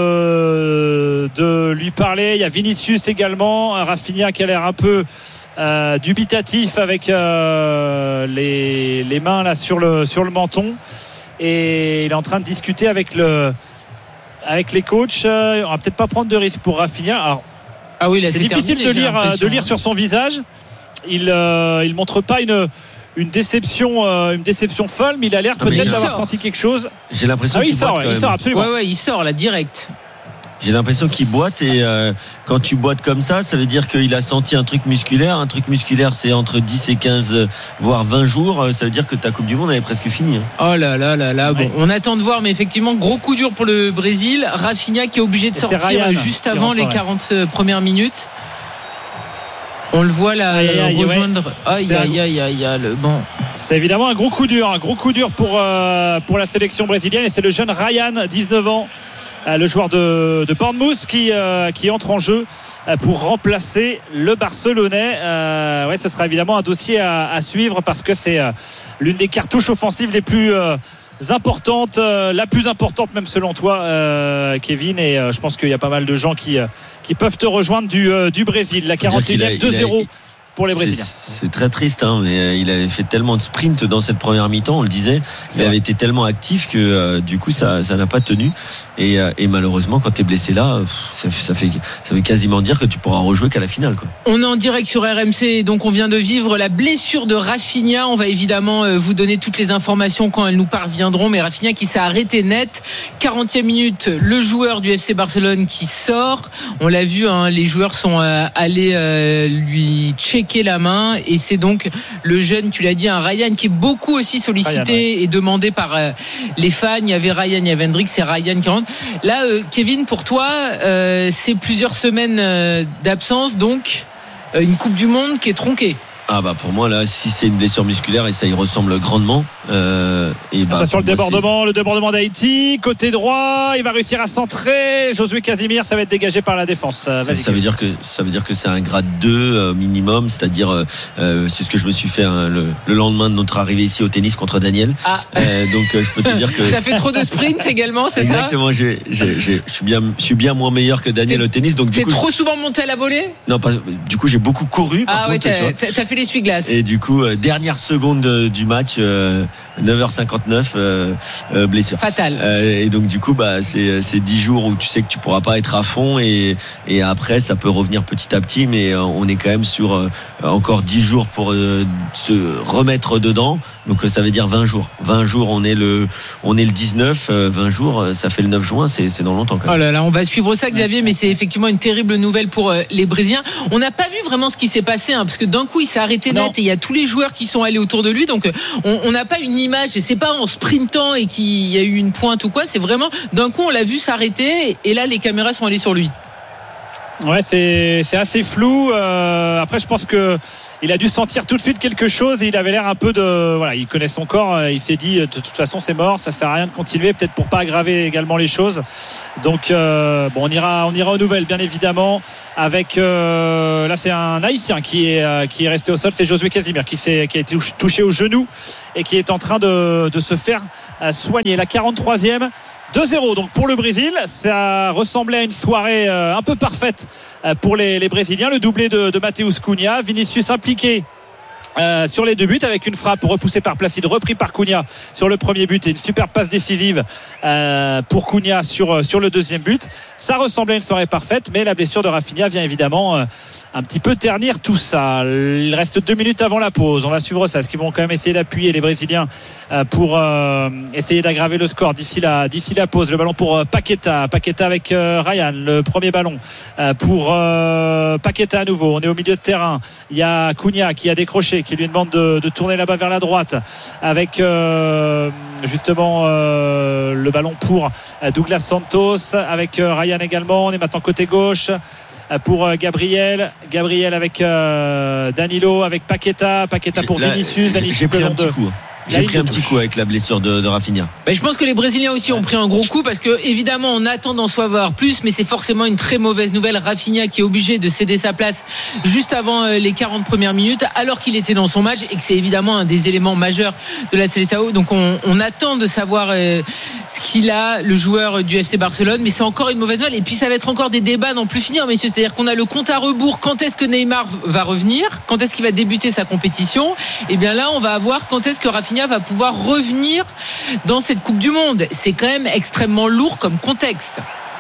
de, de lui parler. Il y a Vinicius également. Rafinha qui a l'air un peu euh, dubitatif avec euh, les, les mains là sur le, sur le menton et il est en train de discuter avec, le, avec les coachs. On va peut-être pas prendre de risque pour Rafinha. Alors,
ah oui, là,
c'est,
c'est
difficile
terminé,
de lire, de lire sur son visage. Il euh, il montre pas une une déception euh, une déception folle mais il a l'air ah, peut-être d'avoir senti quelque chose.
J'ai l'impression
ah,
qu'il
il sort,
boite quand
il
même.
sort absolument.
Ouais ouais, il sort là direct.
J'ai l'impression qu'il boite et euh, quand tu boites comme ça, ça veut dire qu'il a senti un truc musculaire. Un truc musculaire, c'est entre dix et quinze voire vingt jours. Ça veut dire que ta Coupe du Monde elle est presque finie. Hein.
Oh là là là là. Ouais. Bon, on attend de voir, mais effectivement, gros coup dur pour le Brésil. Rafinha qui est obligé de et sortir juste avant les quarante premières minutes. On le voit là aïe, aïe, rejoindre. Aïe aïe aïe aïe aïe le bon.
C'est évidemment un gros coup dur, un gros coup dur pour euh, pour la sélection brésilienne et c'est le jeune Ryan, dix-neuf ans, euh, le joueur de, de Bournemouth qui euh, qui entre en jeu euh, pour remplacer le Barcelonais. Euh, ouais, ce sera évidemment un dossier à, à suivre parce que c'est euh, l'une des cartouches offensives les plus euh, importante, euh, la plus importante même selon toi euh, Kevin et euh, je pense qu'il y a pas mal de gens qui, euh, qui peuvent te rejoindre du, euh, du Brésil. La quarante et unième, deux zéro pour les Brésiliens.
C'est, c'est très triste hein, mais il avait fait tellement de sprint dans cette première mi-temps, on le disait, c'est il vrai. avait été tellement actif que euh, du coup ça, ça n'a pas tenu et, euh, et malheureusement quand tu es blessé là ça, ça, fait, ça veut quasiment dire que tu pourras rejouer qu'à la finale quoi.
On est en direct sur R M C donc on vient de vivre la blessure de Rafinha. On va évidemment euh, vous donner toutes les informations quand elles nous parviendront, mais Rafinha qui s'est arrêté net. quarantième minute, le joueur du F C Barcelone qui sort, on l'a vu hein, les joueurs sont euh, allés euh, lui checker la main et c'est donc le jeune, tu l'as dit, un Ryan qui est beaucoup aussi sollicité Ryan, ouais. et demandé par euh, les fans. Il y avait Ryan, il y avait Hendrick, c'est Ryan qui rentre. Là, euh, Kevin, pour toi, euh, c'est plusieurs semaines euh, d'absence, donc euh, une Coupe du Monde qui est tronquée.
Ah bah pour moi là, si c'est une blessure musculaire, et ça y ressemble grandement. Euh, et bah,
attention le débordement,
c'est...
le débordement d'Haïti, côté droit, il va réussir à centrer. Josué Casimir, ça va être dégagé par la défense.
Ça, ça veut dire que ça veut dire que c'est un grade deux euh, minimum, c'est-à-dire euh, c'est ce que je me suis fait hein, le, le lendemain de notre arrivée ici au tennis contre Daniel.
Ah.
Euh, donc euh, je peux te dire que
ça fait trop de sprint également, c'est
exactement,
ça.
Exactement, je suis bien, je suis bien moins meilleur que Daniel
t'es,
au tennis. Donc du
t'es
coup,
trop souvent monté à la volée.
Non, pas, du coup j'ai beaucoup couru. Par
ah
contre,
ouais, t'as,
tu vois.
t'as fait l'essuie-glace.
Et du coup, euh, dernière seconde euh, du match, euh, neuf heures cinquante-neuf, euh, euh, blessure.
Fatale.
Euh, et donc du coup, bah c'est c'est dix jours où tu sais que tu pourras pas être à fond et et après ça peut revenir petit à petit, mais euh, on est quand même sur euh, encore dix jours pour euh, se remettre dedans. Donc ça veut dire vingt jours. vingt jours, on est le on est le dix-neuf, euh, vingt jours, ça fait le neuf juin, c'est c'est dans longtemps quand même.
Oh là là, on va suivre ça Xavier, mais c'est effectivement une terrible nouvelle pour euh, les Brésiliens. On n'a pas vu vraiment ce qui s'est passé hein, parce que d'un coup il s'est arrêté net non. et il y a tous les joueurs qui sont allés autour de lui, donc on n'a pas une image, et c'est pas en sprintant et qu'il y a eu une pointe ou quoi, c'est vraiment d'un coup on l'a vu s'arrêter et là les caméras sont allées sur lui.
Ouais, c'est c'est assez flou. Euh, après, je pense que il a dû sentir tout de suite quelque chose. Et il avait l'air un peu de voilà, il connaît son corps. Il s'est dit de toute façon c'est mort, ça sert à rien de continuer. Peut-être pour pas aggraver également les choses. Donc euh, bon, on ira on ira aux nouvelles bien évidemment. Avec euh, là c'est un Haïtien qui est euh, qui est resté au sol. C'est Josué Casimir qui s'est qui a été touché au genou et qui est en train de de se faire soigner. La quarante-troisième. deux zéro donc pour le Brésil, ça ressemblait à une soirée euh, un peu parfaite euh, pour les, les Brésiliens. Le doublé de, de Matheus Cunha, Vinicius impliqué Euh, sur les deux buts avec une frappe repoussée par Placide, repris par Cunha sur le premier but et une super passe décisive euh, pour Cunha sur, sur le deuxième but. Ça ressemblait à une soirée parfaite, mais la blessure de Rafinha vient évidemment euh, un petit peu ternir tout ça. Il reste deux minutes avant la pause, on va suivre ça. Est-ce qu'ils vont quand même essayer d'appuyer les Brésiliens euh, pour euh, essayer d'aggraver le score d'ici la, d'ici la pause. Le ballon pour euh, Paqueta Paqueta avec euh, Ryan, le premier ballon euh, pour euh, Paqueta à nouveau. On est au milieu de terrain, il y a Cunha qui a décroché, qui lui demande de, de tourner là-bas vers la droite avec euh, justement euh, le ballon pour Douglas Santos avec euh, Ryan également. On est maintenant côté gauche pour euh, Gabriel Gabriel avec euh, Danilo, avec Paqueta Paqueta pour
Là,
Vinicius
j'ai, j'ai pris un petit coup J'ai pris un petit coup avec la blessure de, de Rafinha.
Ben, je pense que les Brésiliens aussi ont pris un gros coup parce que évidemment on attend d'en savoir plus, mais c'est forcément une très mauvaise nouvelle. Rafinha qui est obligé de céder sa place juste avant les quarante premières minutes alors qu'il était dans son match et que c'est évidemment un des éléments majeurs de la Seleção. Donc on, on attend de savoir euh, ce qu'il a, le joueur du F C Barcelone, mais c'est encore une mauvaise nouvelle. Et puis ça va être encore des débats n'en plus finir, messieurs. C'est-à-dire qu'on a le compte à rebours. Quand est-ce que Neymar va revenir? Quand est-ce qu'il va débuter sa compétition? Et bien là on va avoir quand est-ce que Rafinha va pouvoir revenir dans cette Coupe du Monde. C'est quand même extrêmement lourd comme contexte.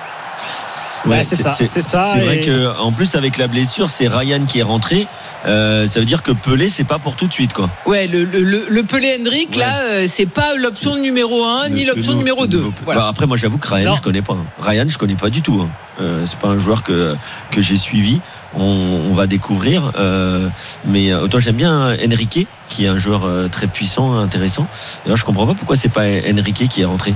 Ouais, c'est, c'est ça. C'est, c'est ça.
C'est
et...
vrai que en plus avec la blessure, c'est Ryan qui est rentré. Euh, ça veut dire que Pelé, c'est pas pour tout de suite, quoi.
Ouais, le, le, le Pelé Hendrick, ouais. Là, euh, c'est pas l'option numéro un le, ni l'option le, numéro deux.
Voilà. Bah, après, moi, j'avoue que Ryan, non. je connais pas. Ryan, je connais pas du tout. Hein. Euh, c'est pas un joueur que que j'ai suivi. On, on va découvrir. Euh, mais autant j'aime bien Enrique, qui est un joueur euh, très puissant, intéressant. D'ailleurs, je comprends pas pourquoi c'est pas Enrique qui est rentré.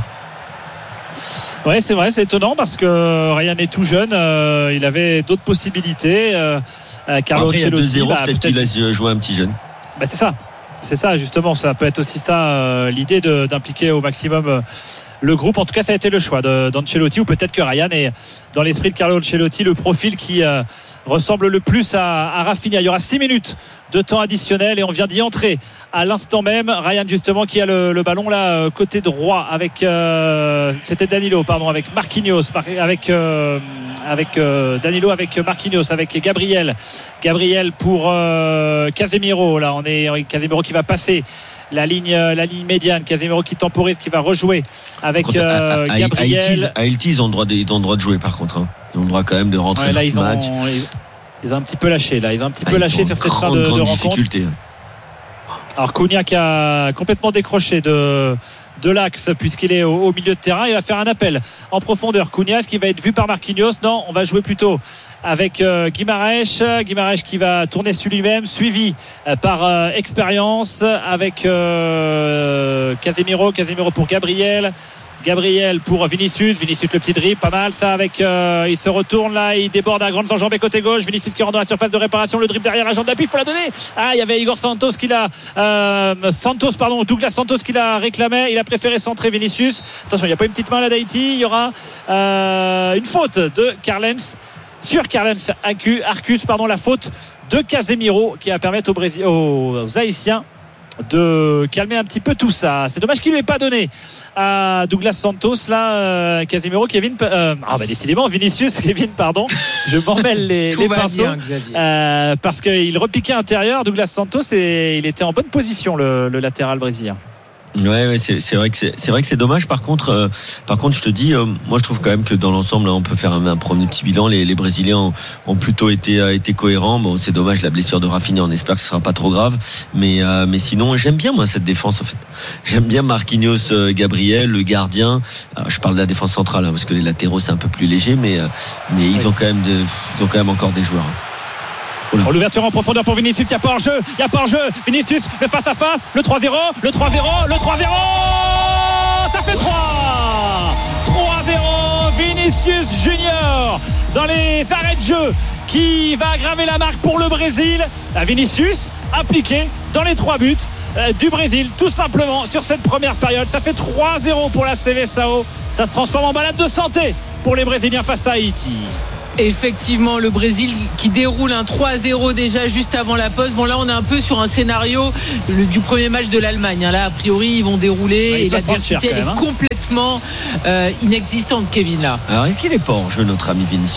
Ouais, c'est vrai, c'est étonnant parce que Ryan est tout jeune. Euh, il avait d'autres possibilités. Euh, Carlo
Après, il y a deux zéro,
bah,
peut-être, peut-être qu'il laisse jouer un petit jeune.
Bah, c'est ça. C'est ça, justement. Ça peut être aussi ça, euh, l'idée de, d'impliquer au maximum euh, le groupe. En tout cas, ça a été le choix de, d'Ancelotti, ou peut-être que Ryan est dans l'esprit de Carlo Ancelotti le profil qui euh, ressemble le plus à, à Rafinha. Il y aura six minutes de temps additionnel et on vient d'y entrer à l'instant même. Ryan, justement, qui a le, le ballon là côté droit avec euh, c'était Danilo, pardon, avec Marquinhos, avec euh, avec euh, Danilo, avec Marquinhos, avec Gabriel Gabriel pour euh, Casemiro. Là, on est Casemiro qui va passer la ligne, la ligne médiane. Casemiro qui temporise, qui va rejouer avec contre, euh, à, à, Gabriel.
À Haïti, ils ont le droit de, ils ont le droit de jouer par contre. Hein. Ils ont le droit quand même de rentrer ouais,
là,
dans le match.
Ont, ils ont un petit peu lâché là. Ils ont un petit ah, peu lâché sur cette fin de, de rencontre. Alors Cunha qui a complètement décroché de, de l'axe puisqu'il est au, au milieu de terrain. Il va faire un appel en profondeur. Cunha, est-ce qu'il va être vu par Marquinhos? Non, on va jouer plutôt avec euh, Guimarães. Guimarães qui va tourner sur lui-même, suivi euh, par euh, Expérience avec euh, Casemiro. Casemiro pour Gabriel. Gabriel pour Vinicius. Vinicius, le petit dribble, pas mal ça. Avec euh, il se retourne là, il déborde à grandes enjambées côté gauche. Vinicius qui rentre dans la surface de réparation, le dribble derrière la jambe d'appui, il faut la donner. Ah, il y avait Igor Santos qui l'a euh, Santos pardon, Douglas Santos qui l'a réclamé. Il a préféré centrer Vinicius. Attention, il n'y a pas une petite main là d'Haïti. Il y aura euh, une faute de Carlens sur Carlens Arcus, pardon, la faute de Casemiro qui va permettre aux, Brésil... aux Haïtiens de calmer un petit peu tout ça. C'est dommage qu'il ne lui ait pas donné à Douglas Santos là, euh, Casemiro, Kevin euh, ah bah décidément Vinicius, Kevin pardon, je m'emmêle les, les pinceaux euh, parce qu'il repiquait intérieur Douglas Santos et il était en bonne position le, le latéral brésilien.
Ouais, ouais c'est, c'est vrai que c'est, c'est vrai que c'est dommage. Par contre, euh, par contre, je te dis, euh, moi, je trouve quand même que dans l'ensemble, là, on peut faire un, un premier petit bilan. Les, les Brésiliens ont, ont plutôt été, euh, été cohérents. Bon, c'est dommage la blessure de Rafinha. On espère que ce sera pas trop grave. Mais, euh, mais sinon, j'aime bien moi cette défense. En fait, j'aime bien Marquinhos, euh, Gabriel, le gardien. Alors, je parle de la défense centrale hein, parce que les latéraux c'est un peu plus léger, mais, euh, mais ils oui. ont quand même, de, ils ont quand même encore des joueurs. Hein.
Oh, l'ouverture en profondeur pour Vinicius, il n'y a pas hors-jeu, il n'y a pas hors-jeu. Vinicius, le face-à-face, le trois zéro, le trois zéro, le trois zéro, ça fait trois trois zéro, Vinicius Junior dans les arrêts de jeu qui va aggraver la marque pour le Brésil. Vinicius impliqué dans les trois buts du Brésil tout simplement sur cette première période. Ça fait trois zéro pour la Seleção. Ça se transforme en balade de santé pour les Brésiliens face à Haïti.
Effectivement, le Brésil qui déroule un trois zéro déjà juste avant la pause. Bon, là, on est un peu sur un scénario le, du premier match de l'Allemagne. Là, a priori, ils vont dérouler ouais, et l'adversité, elle est hein. complètement euh, inexistante, Kevin, là.
Alors, est-ce qu'il est pas en jeu, notre ami Vinicius ?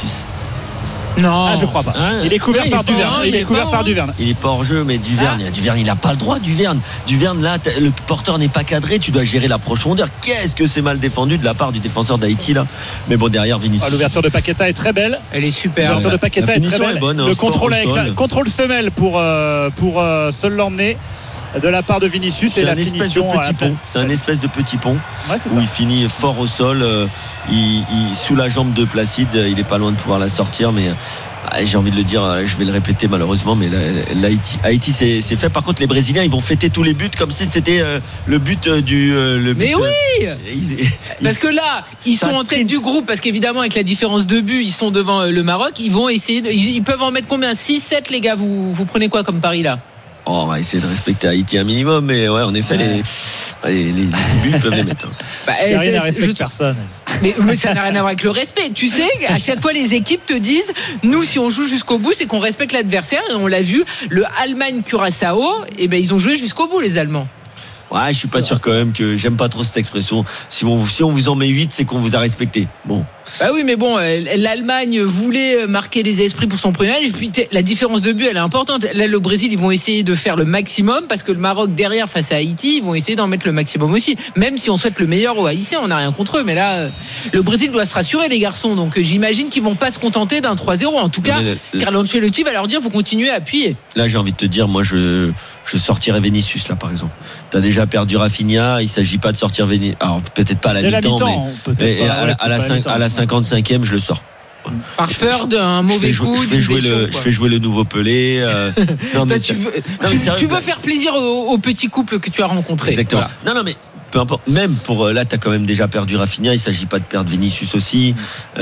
Non, ah, je crois pas. Ah, il est couvert par Duverne. Il, il est couvert par Duverne.
Il est pas hors jeu, mais Duverne, ah. Duverne, il a pas le droit. Duverne, Duverne, là, le porteur n'est pas cadré. Tu dois gérer la profondeur. Qu'est-ce que c'est mal défendu de la part du défenseur d'Haïti là. Mais bon, derrière Vinicius.
Ah, l'ouverture de Paqueta est très belle.
Elle est super.
L'ouverture de Paqueta est très belle. Est bonne, le hein, contrôle avec la, contrôle semelle pour euh, pour euh, seul l'emmener de la part de Vinicius
c'est
et la
finition. De petit pont. C'est un espèce de petit pont ouais, où il finit fort au sol. Euh, il, il, sous la jambe de Placide, il est pas loin de pouvoir la sortir, mais. J'ai envie de le dire, je vais le répéter malheureusement, mais l'Haïti, Haïti c'est, c'est fait. Par contre, les Brésiliens, ils vont fêter tous les buts comme si c'était euh, le but du. Euh, le
mais
but,
oui
euh,
ils, Parce ils, que là, ils sont en tête du groupe, parce qu'évidemment, avec la différence de but, ils sont devant le Maroc. Ils vont essayer, de, ils, ils peuvent en mettre combien ? six, sept, les gars, vous, vous prenez quoi comme pari là ?
Oh, on va essayer de respecter Haïti un minimum, mais ouais, en effet, ouais. les, les, les, les buts peuvent les mettre. Hein.
Bah, rien ne respecte je... personne.
Mais, mais ça n'a rien à voir avec le respect. Tu sais, à chaque fois, les équipes te disent, nous, si on joue jusqu'au bout, c'est qu'on respecte l'adversaire. Et on l'a vu, le Allemagne-Curaçao, eh ben, ils ont joué jusqu'au bout, les Allemands.
Ouais, je suis pas c'est sûr vrai, quand même que j'aime pas trop cette expression. Si on, si on vous en met huit, c'est qu'on vous a respecté. Bon.
Bah oui, mais bon, l'Allemagne voulait marquer les esprits pour son premier match. Et puis la différence de but, elle est importante. Là, le Brésil, ils vont essayer de faire le maximum parce que le Maroc derrière face à Haïti, ils vont essayer d'en mettre le maximum aussi. Même si on souhaite le meilleur aux Haïtiens, on n'a rien contre eux. Mais là, le Brésil doit se rassurer, les garçons. Donc j'imagine qu'ils vont pas se contenter d'un trois zéro. En tout cas, le, le, Carlo Ancelotti va leur dire, faut continuer à appuyer.
Là, j'ai envie de te dire, moi, je je sortirais Vinicius là, par exemple. T'as déjà perdu Rafinha, il s'agit pas de sortir Vinicius. Alors peut-être pas à la mi-temps, la mi-temps, mais pas, à, ouais, à, la cinq, à la cinquante-cinquième, je le sors.
Par peur d'un mauvais coup,
je fais jouer le, je fais jouer le nouveau Pelé. Euh,
non, mais tu veux, non, tu, tu veux faire plaisir au, au petit couple que tu as rencontré.
Exactement. Voilà. Non, non, mais peu importe. Même pour là, t'as quand même déjà perdu Rafinha. Il s'agit pas de perdre Vinicius aussi.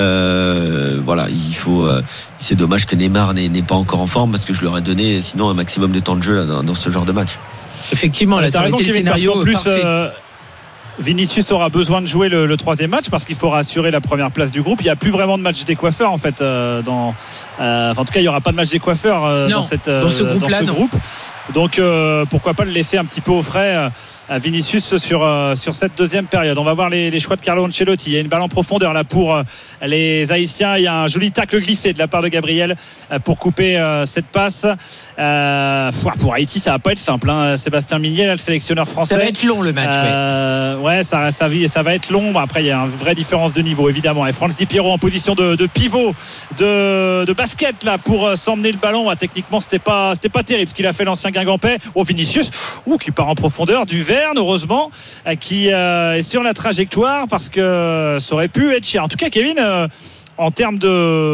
Euh, voilà, il faut. Euh, c'est dommage que Neymar n'est, n'est pas encore en forme parce que je leur ai donné sinon un maximum de temps de jeu là, dans, dans ce genre de match.
Effectivement, là, ça aurait été le scénario
en plus,
parfait.
Euh, Vinicius aura besoin de jouer le, le troisième match parce qu'il faudra assurer la première place du groupe. Il n'y a plus vraiment de match des coiffeurs en fait. Euh, dans, euh, enfin, en tout cas, il n'y aura pas de match des coiffeurs euh,
non,
dans, cette, euh,
dans ce groupe.
Dans ce groupe. Donc, euh, pourquoi pas le laisser un petit peu au frais euh, à Vinicius sur euh, sur cette deuxième période. On va voir les, les choix de Carlo Ancelotti. Il y a une balle en profondeur là pour euh, les Haïtiens. Il y a un joli tacle glissé de la part de Gabriel euh, pour couper euh, cette passe. Euh, pour Haïti, ça va pas être simple. Hein. Sébastien Mignet, là, le sélectionneur français.
Ça va être long le match.
Euh, ouais, ouais ça, ça, ça va être long. Bon, après, il y a une vraie différence de niveau évidemment. Et Franz Di Piero en position de, de pivot, de, de basket là pour euh, s'emmener le ballon. Ouais, techniquement, c'était pas c'était pas terrible ce qu'il a fait l'ancien Guingampais. Oh, Vinicius, ouh, qui part en profondeur. Duverne, heureusement, euh, qui euh, est sur la trajectoire parce que ça aurait pu être cher. En tout cas, Kevin, euh, en termes de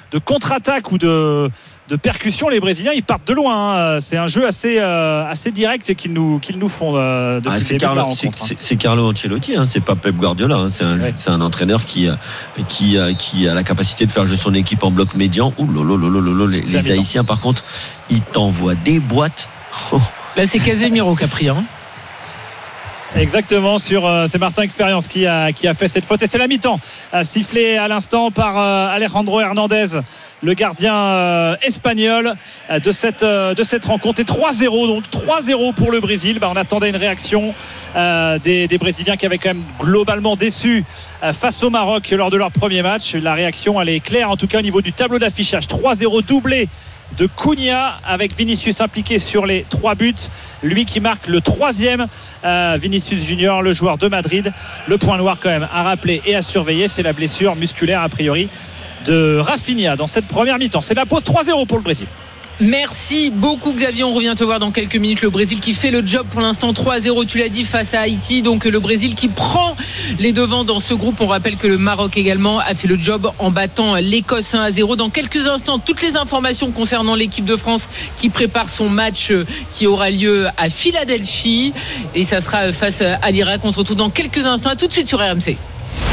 de contre-attaque ou de, de percussion, les Brésiliens ils partent de loin. Hein. C'est un jeu assez, euh, assez direct qu'ils nous, qu'ils nous font. Euh, depuis
ah, c'est,
le
Carlo,
rencontre,
c'est,
hein.
c'est, c'est Carlo Ancelotti, hein, c'est pas Pep Guardiola. Hein, c'est, un, ouais. c'est un entraîneur qui, qui, qui a la capacité de faire jouer son équipe en bloc médian. Ouh là là là là là, les, les Haïtiens par contre, ils t'envoient des boîtes. Oh.
Là c'est Casemiro qui a pris. Hein.
Exactement, sur euh, c'est Martin Expérience qui a qui a fait cette faute et c'est la mi-temps euh, sifflé à l'instant par euh, Alejandro Hernandez, le gardien euh, espagnol euh, de cette euh, de cette rencontre. Et trois zéro, donc trois zéro pour le Brésil. Bah, on attendait une réaction euh, des, des Brésiliens qui avaient quand même globalement déçu euh, face au Maroc lors de leur premier match. La réaction elle est claire en tout cas au niveau du tableau d'affichage. trois zéro doublé de Cunha avec Vinicius impliqué sur les trois buts, lui qui marque le troisième. euh, Vinicius Junior, le joueur de Madrid. Le point noir quand même à rappeler et à surveiller, c'est la blessure musculaire a priori de Rafinha dans cette première mi-temps. C'est la pause. Trois zéro pour le Brésil.
Merci beaucoup Xavier, on revient te voir dans quelques minutes. Le Brésil qui fait le job pour l'instant, trois zéro, tu l'as dit, face à Haïti. Donc le Brésil qui prend les devants dans ce groupe. On rappelle que le Maroc également a fait le job en battant l'Écosse un à zéro. Dans quelques instants, toutes les informations concernant l'équipe de France qui prépare son match qui aura lieu à Philadelphie. Et ça sera face à l'Irak. On se retrouve dans quelques instants. À tout de suite sur R M C.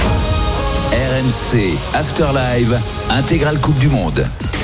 R M C After Live, intégrale Coupe du Monde.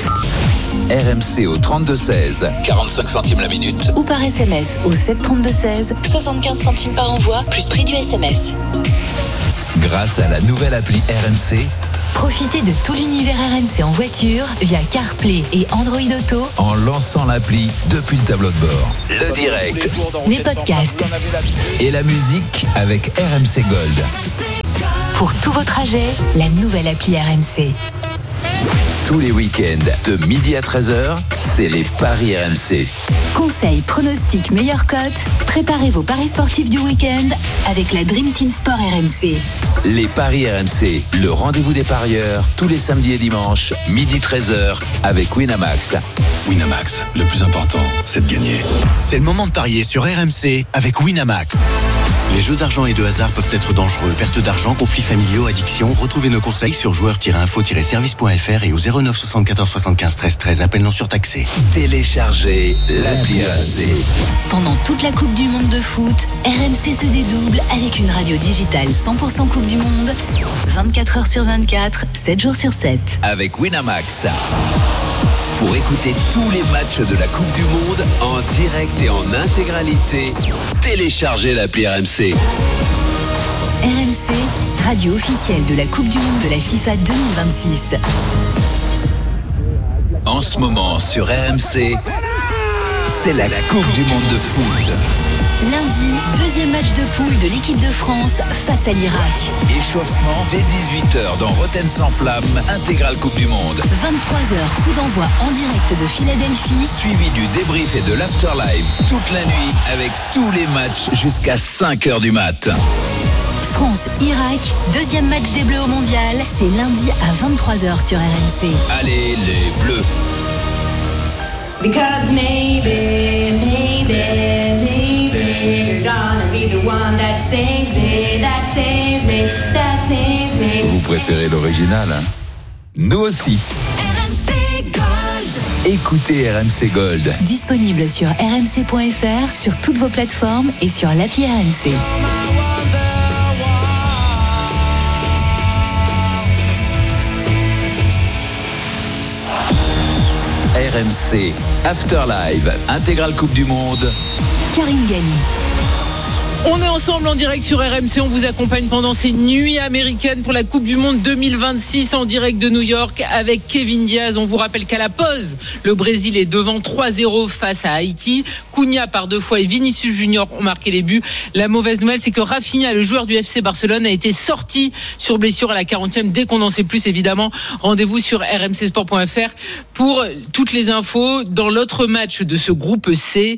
R M C au trente-deux seize, quarante-cinq centimes la minute.
Ou par S M S au sept trente-deux seize, soixante-quinze centimes par envoi, plus prix du S M S.
Grâce à la nouvelle appli R M C,
profitez de tout l'univers R M C en voiture via CarPlay et Android Auto
en lançant l'appli depuis le tableau de bord. Le direct,
les podcasts
et la musique avec R M C Gold.
Pour tous vos trajets, la nouvelle appli R M C.
Tous les week-ends, de midi à treize heures, c'est les paris R M C.
Conseils, pronostics, meilleures cotes. Préparez vos paris sportifs du week-end avec la Dream Team Sport R M C.
Les paris R M C, le rendez-vous des parieurs, tous les samedis et dimanches, midi treize heures, avec Winamax.
Winamax, le plus important, c'est de gagner. C'est le moment de parier sur R M C avec Winamax. Les jeux d'argent et de hasard peuvent être dangereux. Perte d'argent, conflits familiaux, addiction. Retrouvez nos conseils sur joueurs tiret info tiret service point f r et au zéro neuf soixante-quatorze soixante-quinze treize treize. Appel non surtaxé.
Téléchargez l'appli R M C.
Pendant toute la Coupe du Monde de foot, R M C se dédouble avec une radio digitale cent pour cent Coupe du Monde, vingt-quatre heures sur vingt-quatre, sept jours sur sept.
Avec Winamax. Pour écouter tous les matchs de la Coupe du Monde en direct et en intégralité, téléchargez l'appli R M C.
R M C, radio officielle de la Coupe du Monde de la FIFA deux mille vingt-six.
En ce moment sur R M C, c'est la Coupe du Monde de foot.
Lundi, deuxième match de poule de l'équipe de France face à l'Irak.
Échauffement dès dix-huit heures dans Rotten sans flamme, intégrale Coupe du Monde.
vingt-trois heures, coup d'envoi en direct de Philadelphie.
Suivi du débrief et de l'afterlive toute la nuit avec tous les matchs jusqu'à cinq heures du mat.
France-Irak, deuxième match des Bleus au Mondial, c'est lundi à vingt-trois heures sur R M C.
Allez les Bleus.
Because maybe, maybe, maybe you're gonna be the one that saves me, that saves me, that saves me.
Vous préférez l'original, hein? Nous aussi.
R M C Gold.
Écoutez R M C Gold.
Disponible sur r m c point f r, sur toutes vos plateformes et sur l'appli R M C.
R M C Afterlive, intégrale Coupe du Monde.
Karine Galli.
On est ensemble en direct sur R M C, on vous accompagne pendant ces nuits américaines pour la Coupe du Monde deux mille vingt-six en direct de New York avec Kevin Diaz. On vous rappelle qu'à la pause, le Brésil est devant trois zéro face à Haïti. Cunha par deux fois et Vinicius Junior ont marqué les buts. La mauvaise nouvelle, c'est que Rafinha, le joueur du F C Barcelone, a été sorti sur blessure à la quarantième. Dès qu'on en sait plus, évidemment, rendez-vous sur r m c sport point f r pour toutes les infos. Dans l'autre match de ce groupe C,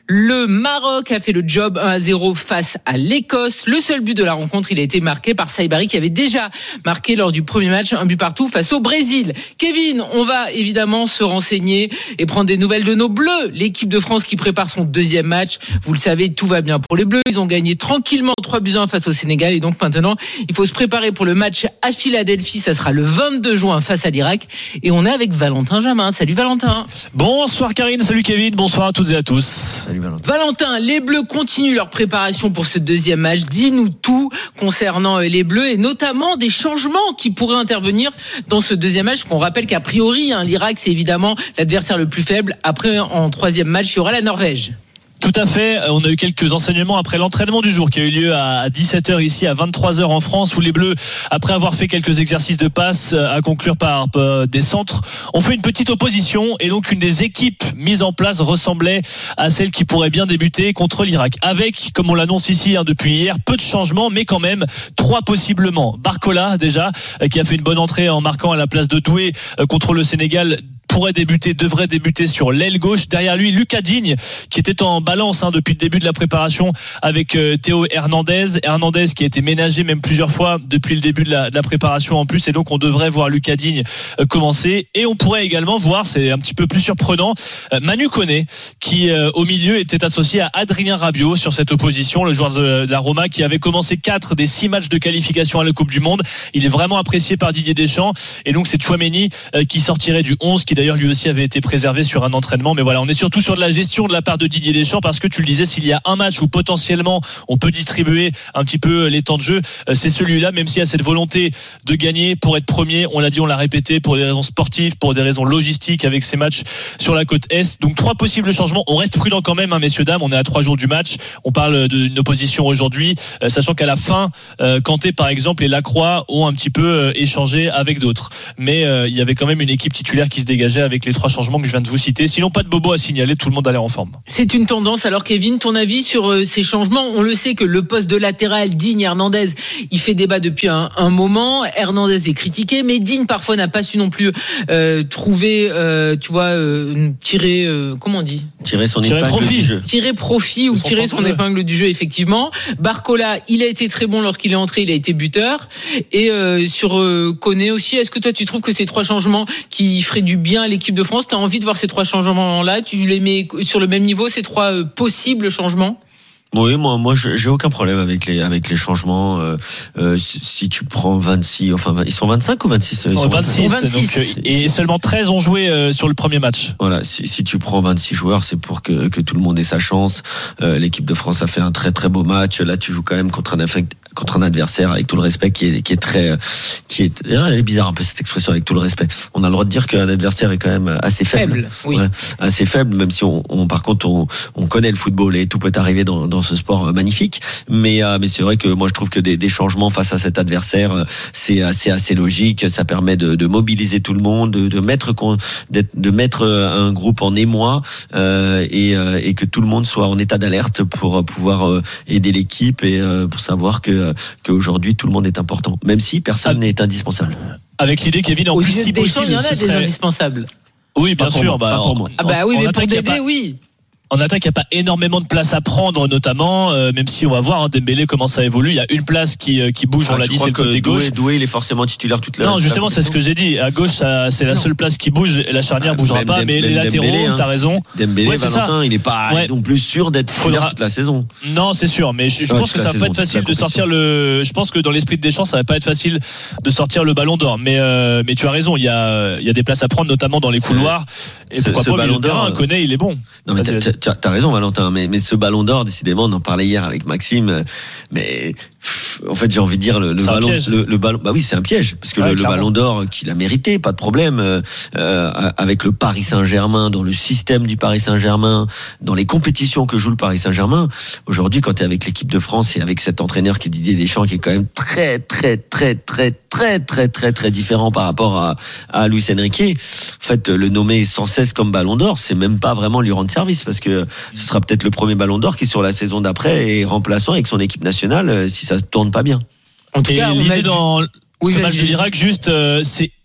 Le Maroc a fait le job un à zéro face à l'Écosse. Le seul but de la rencontre, il a été marqué par Saibari qui avait déjà marqué lors du premier match un but partout face au Brésil. Kevin, on va évidemment se renseigner et prendre des nouvelles de nos Bleus. L'équipe de France qui prépare son deuxième match. Vous le savez, tout va bien pour les Bleus. Ils ont gagné tranquillement trois buts à un face au Sénégal et donc maintenant, il faut se préparer pour le match à Philadelphie. Ça sera le vingt-deux juin face à l'Irak et on est avec Valentin Jamin. Salut Valentin.
Bonsoir Karine, salut Kevin, bonsoir à toutes et à tous.
Salut Valentin.
Valentin, les Bleus continuent leur préparation pour ce deuxième match. Dis-nous tout concernant les Bleus et notamment des changements qui pourraient intervenir dans ce deuxième match. Qu'on rappelle qu'a priori, hein, l'Irak, c'est évidemment l'adversaire le plus faible. Après, en troisième match, il y aura la Norvège.
Tout à fait, on a eu quelques enseignements après l'entraînement du jour qui a eu lieu à dix-sept heures ici, à vingt-trois heures en France, où les Bleus, après avoir fait quelques exercices de passe à conclure par des centres, ont fait une petite opposition et donc une des équipes mises en place ressemblait à celle qui pourrait bien débuter contre l'Irak. Avec, comme on l'annonce ici hein, depuis hier, peu de changements, mais quand même trois possiblement. Barcola déjà, qui a fait une bonne entrée en marquant à la place de Doué contre le Sénégal, pourrait débuter, devrait débuter sur l'aile gauche. Derrière lui, Lucas Digne, qui était en balance hein, depuis le début de la préparation avec euh, Théo Hernandez. Hernandez qui a été ménagé même plusieurs fois depuis le début de la, de la préparation en plus. Et donc, on devrait voir Lucas Digne euh, commencer. Et on pourrait également voir, c'est un petit peu plus surprenant, euh, Manu Koné, qui euh, au milieu était associé à Adrien Rabiot sur cette opposition, le joueur de, de la Roma qui avait commencé quatre des six matchs de qualification à la Coupe du Monde. Il est vraiment apprécié par Didier Deschamps. Et donc, c'est Tchouaméni euh, qui sortirait du onze, qui d'ailleurs lui aussi avait été préservé sur un entraînement. Mais voilà, on est surtout sur de la gestion de la part de Didier Deschamps parce que tu le disais, s'il y a un match où potentiellement on peut distribuer un petit peu les temps de jeu, c'est celui-là, même s'il y a cette volonté de gagner pour être premier. On l'a dit, on l'a répété, pour des raisons sportives, pour des raisons logistiques avec ces matchs sur la côte Est. Donc trois possibles changements. On reste prudent quand même, hein, messieurs, dames. On est à trois jours du match. On parle d'une opposition aujourd'hui, euh, sachant qu'à la fin, euh, Kanté par exemple et Lacroix ont un petit peu euh, échangé avec d'autres. Mais euh, il y avait quand même une équipe titulaire qui se dégageait avec les trois changements que je viens de vous citer. Sinon, pas de bobo à signaler, tout le monde a l'air en forme.
C'est une tendance. Alors Kevin, ton avis sur euh, ces changements? On le sait que le poste de latéral Digne Hernandez, il fait débat depuis un, un moment. Hernandez est critiqué, mais Digne parfois n'a pas su non plus euh, trouver, euh, tu vois, euh, tirer, euh, comment on dit
Tirer son
tirer
épingle
profit.
du jeu.
Tirer profit ou
son
tirer son épingle du jeu, effectivement. Barcola, il a été très bon lorsqu'il est entré, il a été buteur. Et euh, sur euh, Koné aussi, est-ce que toi tu trouves que ces trois changements qui feraient du bien à l'équipe de France, tu as envie de voir ces trois changements-là? Tu les mets sur le même niveau, ces trois euh, possibles changements?
Oui, moi, moi, j'ai aucun problème avec les avec les changements. Euh, euh, si, si tu prends vingt-six, enfin, ils sont vingt-cinq ou vingt-six? Ils sont
vingt-six, vingt-six. Donc, euh, et seulement treize ont joué euh, sur le premier match.
Voilà, si, si tu prends vingt-six joueurs, c'est pour que que tout le monde ait sa chance. Euh, l'équipe de France a fait un très très beau match. Là, tu joues quand même contre un affect, contre un adversaire, avec tout le respect, qui est qui est très qui est. Elle est bizarre un peu cette expression, avec tout le respect. On a le droit de dire qu'un adversaire est quand même assez faible.
Faible, oui.
Ouais, assez faible, même si on, on par contre on on connaît le football et tout peut arriver dans dans ce sport magnifique, mais euh, mais c'est vrai que moi je trouve que des, des changements face à cet adversaire, c'est assez assez logique. Ça permet de, de mobiliser tout le monde, de, de mettre de mettre un groupe en émoi euh, et euh, et que tout le monde soit en état d'alerte pour pouvoir euh, aider l'équipe et euh, pour savoir que qu'aujourd'hui tout le monde est important, même si personne n'est indispensable.
Avec l'idée, Kevin, en
Au
plus
jeu
si
des champs,
possible,
il y en a
ce
des
serait...
indispensables.
Oui, bien
Pas pour
sûr.
moi,
Bah,
pas pour moi.
Ah bah oui,
en
mais
attaque,
pour
il y a
Dédé,
pas-
oui.
En attaque, il n'y a pas énormément de place à prendre, notamment, euh, même si on va voir hein, Dembélé comment ça évolue. Il y a une place qui, euh, qui bouge, on
Ah,
l'a
tu
dit,
crois
c'est le
que
côté
Doué,
gauche.
Doué, il est forcément titulaire toute la.
Non,
toute la
justement, c'est ce que j'ai dit. À gauche, ça, c'est la
Non.
seule place qui bouge. La charnière
Ah,
bougera
même
pas,
Dem-
mais les
même
latéraux,
Dembélé, hein.
t'as raison.
Dembélé,
Ouais, c'est ça.
Valentin, il n'est pas
Ouais.
non plus sûr d'être titulaire
Faudra-
toute la saison.
Non, c'est sûr, mais je, je
Ouais,
pense
toute
que
la
ça va pas
saison,
être
toute la
facile de
compétition.
sortir le. Je pense que dans l'esprit de Deschamps, ça va pas être facile de sortir le Ballon d'Or. Mais euh, mais tu as raison, il y a il y a des places à prendre, notamment dans les
C'est-
couloirs. Et
ce-
pourquoi
ce
pas, mais
Ballon
le terrain,
d'Or,
connaît, il est bon.
Non mais
Vas-y,
t'as,
vas-y.
t'as, t'as raison Valentin, mais, mais ce ballon d'or, décidément, on en parlait hier avec Maxime, mais pff, en fait j'ai envie de dire le, le
C'est un
ballon,
piège.
le, le ballon, bah oui c'est un piège parce que
Ouais,
le, le
clairement.
ballon d'or qu'il a mérité, pas de problème, euh, euh, avec le Paris Saint-Germain, dans le système du Paris Saint-Germain, dans les compétitions que joue le Paris Saint-Germain. Aujourd'hui, quand t'es avec l'équipe de France et avec cet entraîneur qui est Didier Deschamps, qui est quand même très très très très très très très très différent par rapport à, à Luis Enrique. En fait, le nommer sans cesse comme ballon d'or, c'est même pas vraiment lui rendre service parce que ce sera peut-être le premier ballon d'or qui sur la saison d'après est remplaçant avec son équipe nationale euh, si ça tourne pas bien.
En tout
Et
cas, on a
l'idée
vu-
dans
Oui,
ce
vas-y,
match de
vas-y.
l'Irak, juste, euh, c'est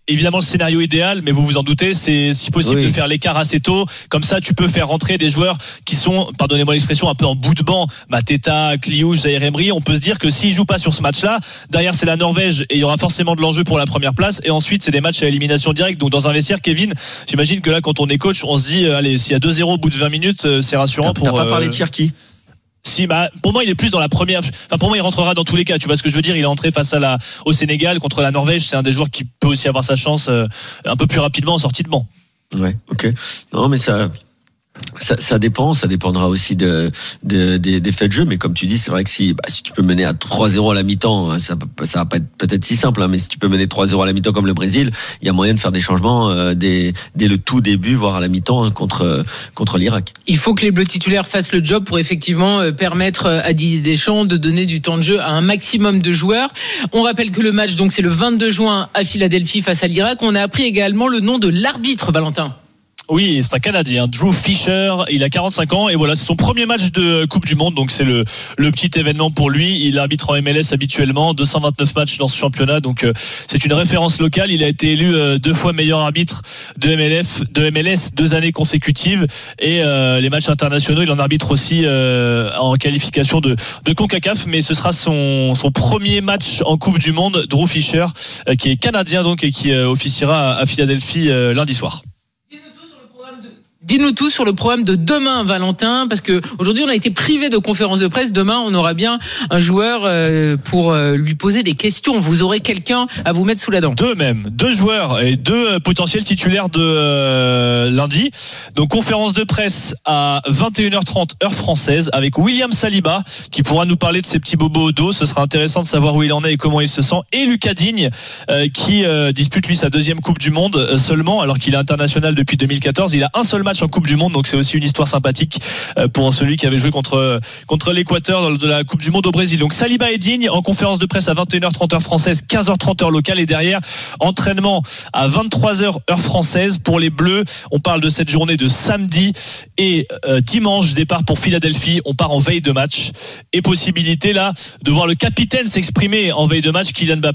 évidemment le scénario idéal, mais vous vous en doutez, c'est si possible oui. de faire l'écart assez tôt. Comme ça, tu peux faire rentrer des joueurs qui sont, pardonnez-moi l'expression, un peu en bout de banc. Mateta, Kliouche, Zaïre Emery. On peut se dire que s'ils jouent pas sur ce match-là, derrière c'est la Norvège et il y aura forcément de l'enjeu pour la première place. Et ensuite, c'est des matchs à élimination directe. Donc dans un vestiaire, Kevin, j'imagine que là, quand on est coach, on se dit, allez, s'il y a deux zéro au bout de vingt minutes, c'est rassurant.
T'as,
pour.
T'as pas
euh,
parlé de Cherki?
Si, bah, pour moi, il est plus dans la première. Enfin, pour moi, il rentrera dans tous les cas. Tu vois ce que je veux dire? Il est entré face à la, au Sénégal contre la Norvège. C'est un des joueurs qui peut aussi avoir sa chance euh, un peu plus rapidement en sortie de banc.
Ouais, ok. Non, mais ça. Ça, ça dépend, ça dépendra aussi de, de, de, des faits de jeu, mais comme tu dis, c'est vrai que si, bah, si tu peux mener à trois zéro à la mi-temps, ça, ça va pas être peut-être si simple, hein, mais si tu peux mener trois zéro à la mi-temps comme le Brésil, il y a moyen de faire des changements euh, dès, dès le tout début, voire à la mi-temps hein, contre, contre l'Irak.
Il faut que les Bleus titulaires fassent le job pour effectivement euh, permettre à Didier Deschamps de donner du temps de jeu à un maximum de joueurs. On rappelle que le match, donc, c'est le vingt-deux juin à Philadelphie face à l'Irak. On a appris également le nom de l'arbitre, Valentin.
Oui, c'est un Canadien, Drew Fisher. Il a quarante-cinq ans et voilà, c'est son premier match de Coupe du Monde, donc c'est le le petit événement pour lui. Il arbitre en M L S habituellement, deux cent vingt-neuf matchs dans ce championnat, donc euh, c'est une référence locale. Il a été élu euh, deux fois meilleur arbitre de M L F, de M L S, deux années consécutives, et euh, les matchs internationaux, il en arbitre aussi euh, en qualification de de CONCACAF, mais ce sera son son premier match en Coupe du Monde. Drew Fisher, euh, qui est canadien donc et qui euh, officiera à, à Philadelphie euh, lundi soir.
Dis-nous tout sur le programme de demain, Valentin, parce que aujourd'hui on a été privé de conférence de presse. Demain, on aura bien un joueur pour lui poser des questions. Vous aurez quelqu'un à vous mettre sous la dent.
Deux même, deux joueurs et deux potentiels titulaires de euh, lundi. Donc conférence de presse à vingt et une heures trente heure française avec William Saliba qui pourra nous parler de ses petits bobos au dos. Ce sera intéressant de savoir où il en est et comment il se sent. Et Lucas Digne euh, qui euh, dispute lui sa deuxième Coupe du Monde euh, seulement, alors qu'il est international depuis deux mille quatorze. Il a un seul match en Coupe du Monde, donc c'est aussi une histoire sympathique pour celui qui avait joué contre contre l'Équateur dans de la Coupe du Monde au Brésil. Donc Saliba et Digne en conférence de presse à vingt et une heures trente heure française, quinze heures trente heure locale, et derrière entraînement à vingt-trois heures heure française pour les Bleus. On parle de cette journée de samedi et euh, dimanche, départ pour Philadelphie. On part en veille de match et possibilité là de voir le capitaine s'exprimer en veille de match, Kylian Mbappé.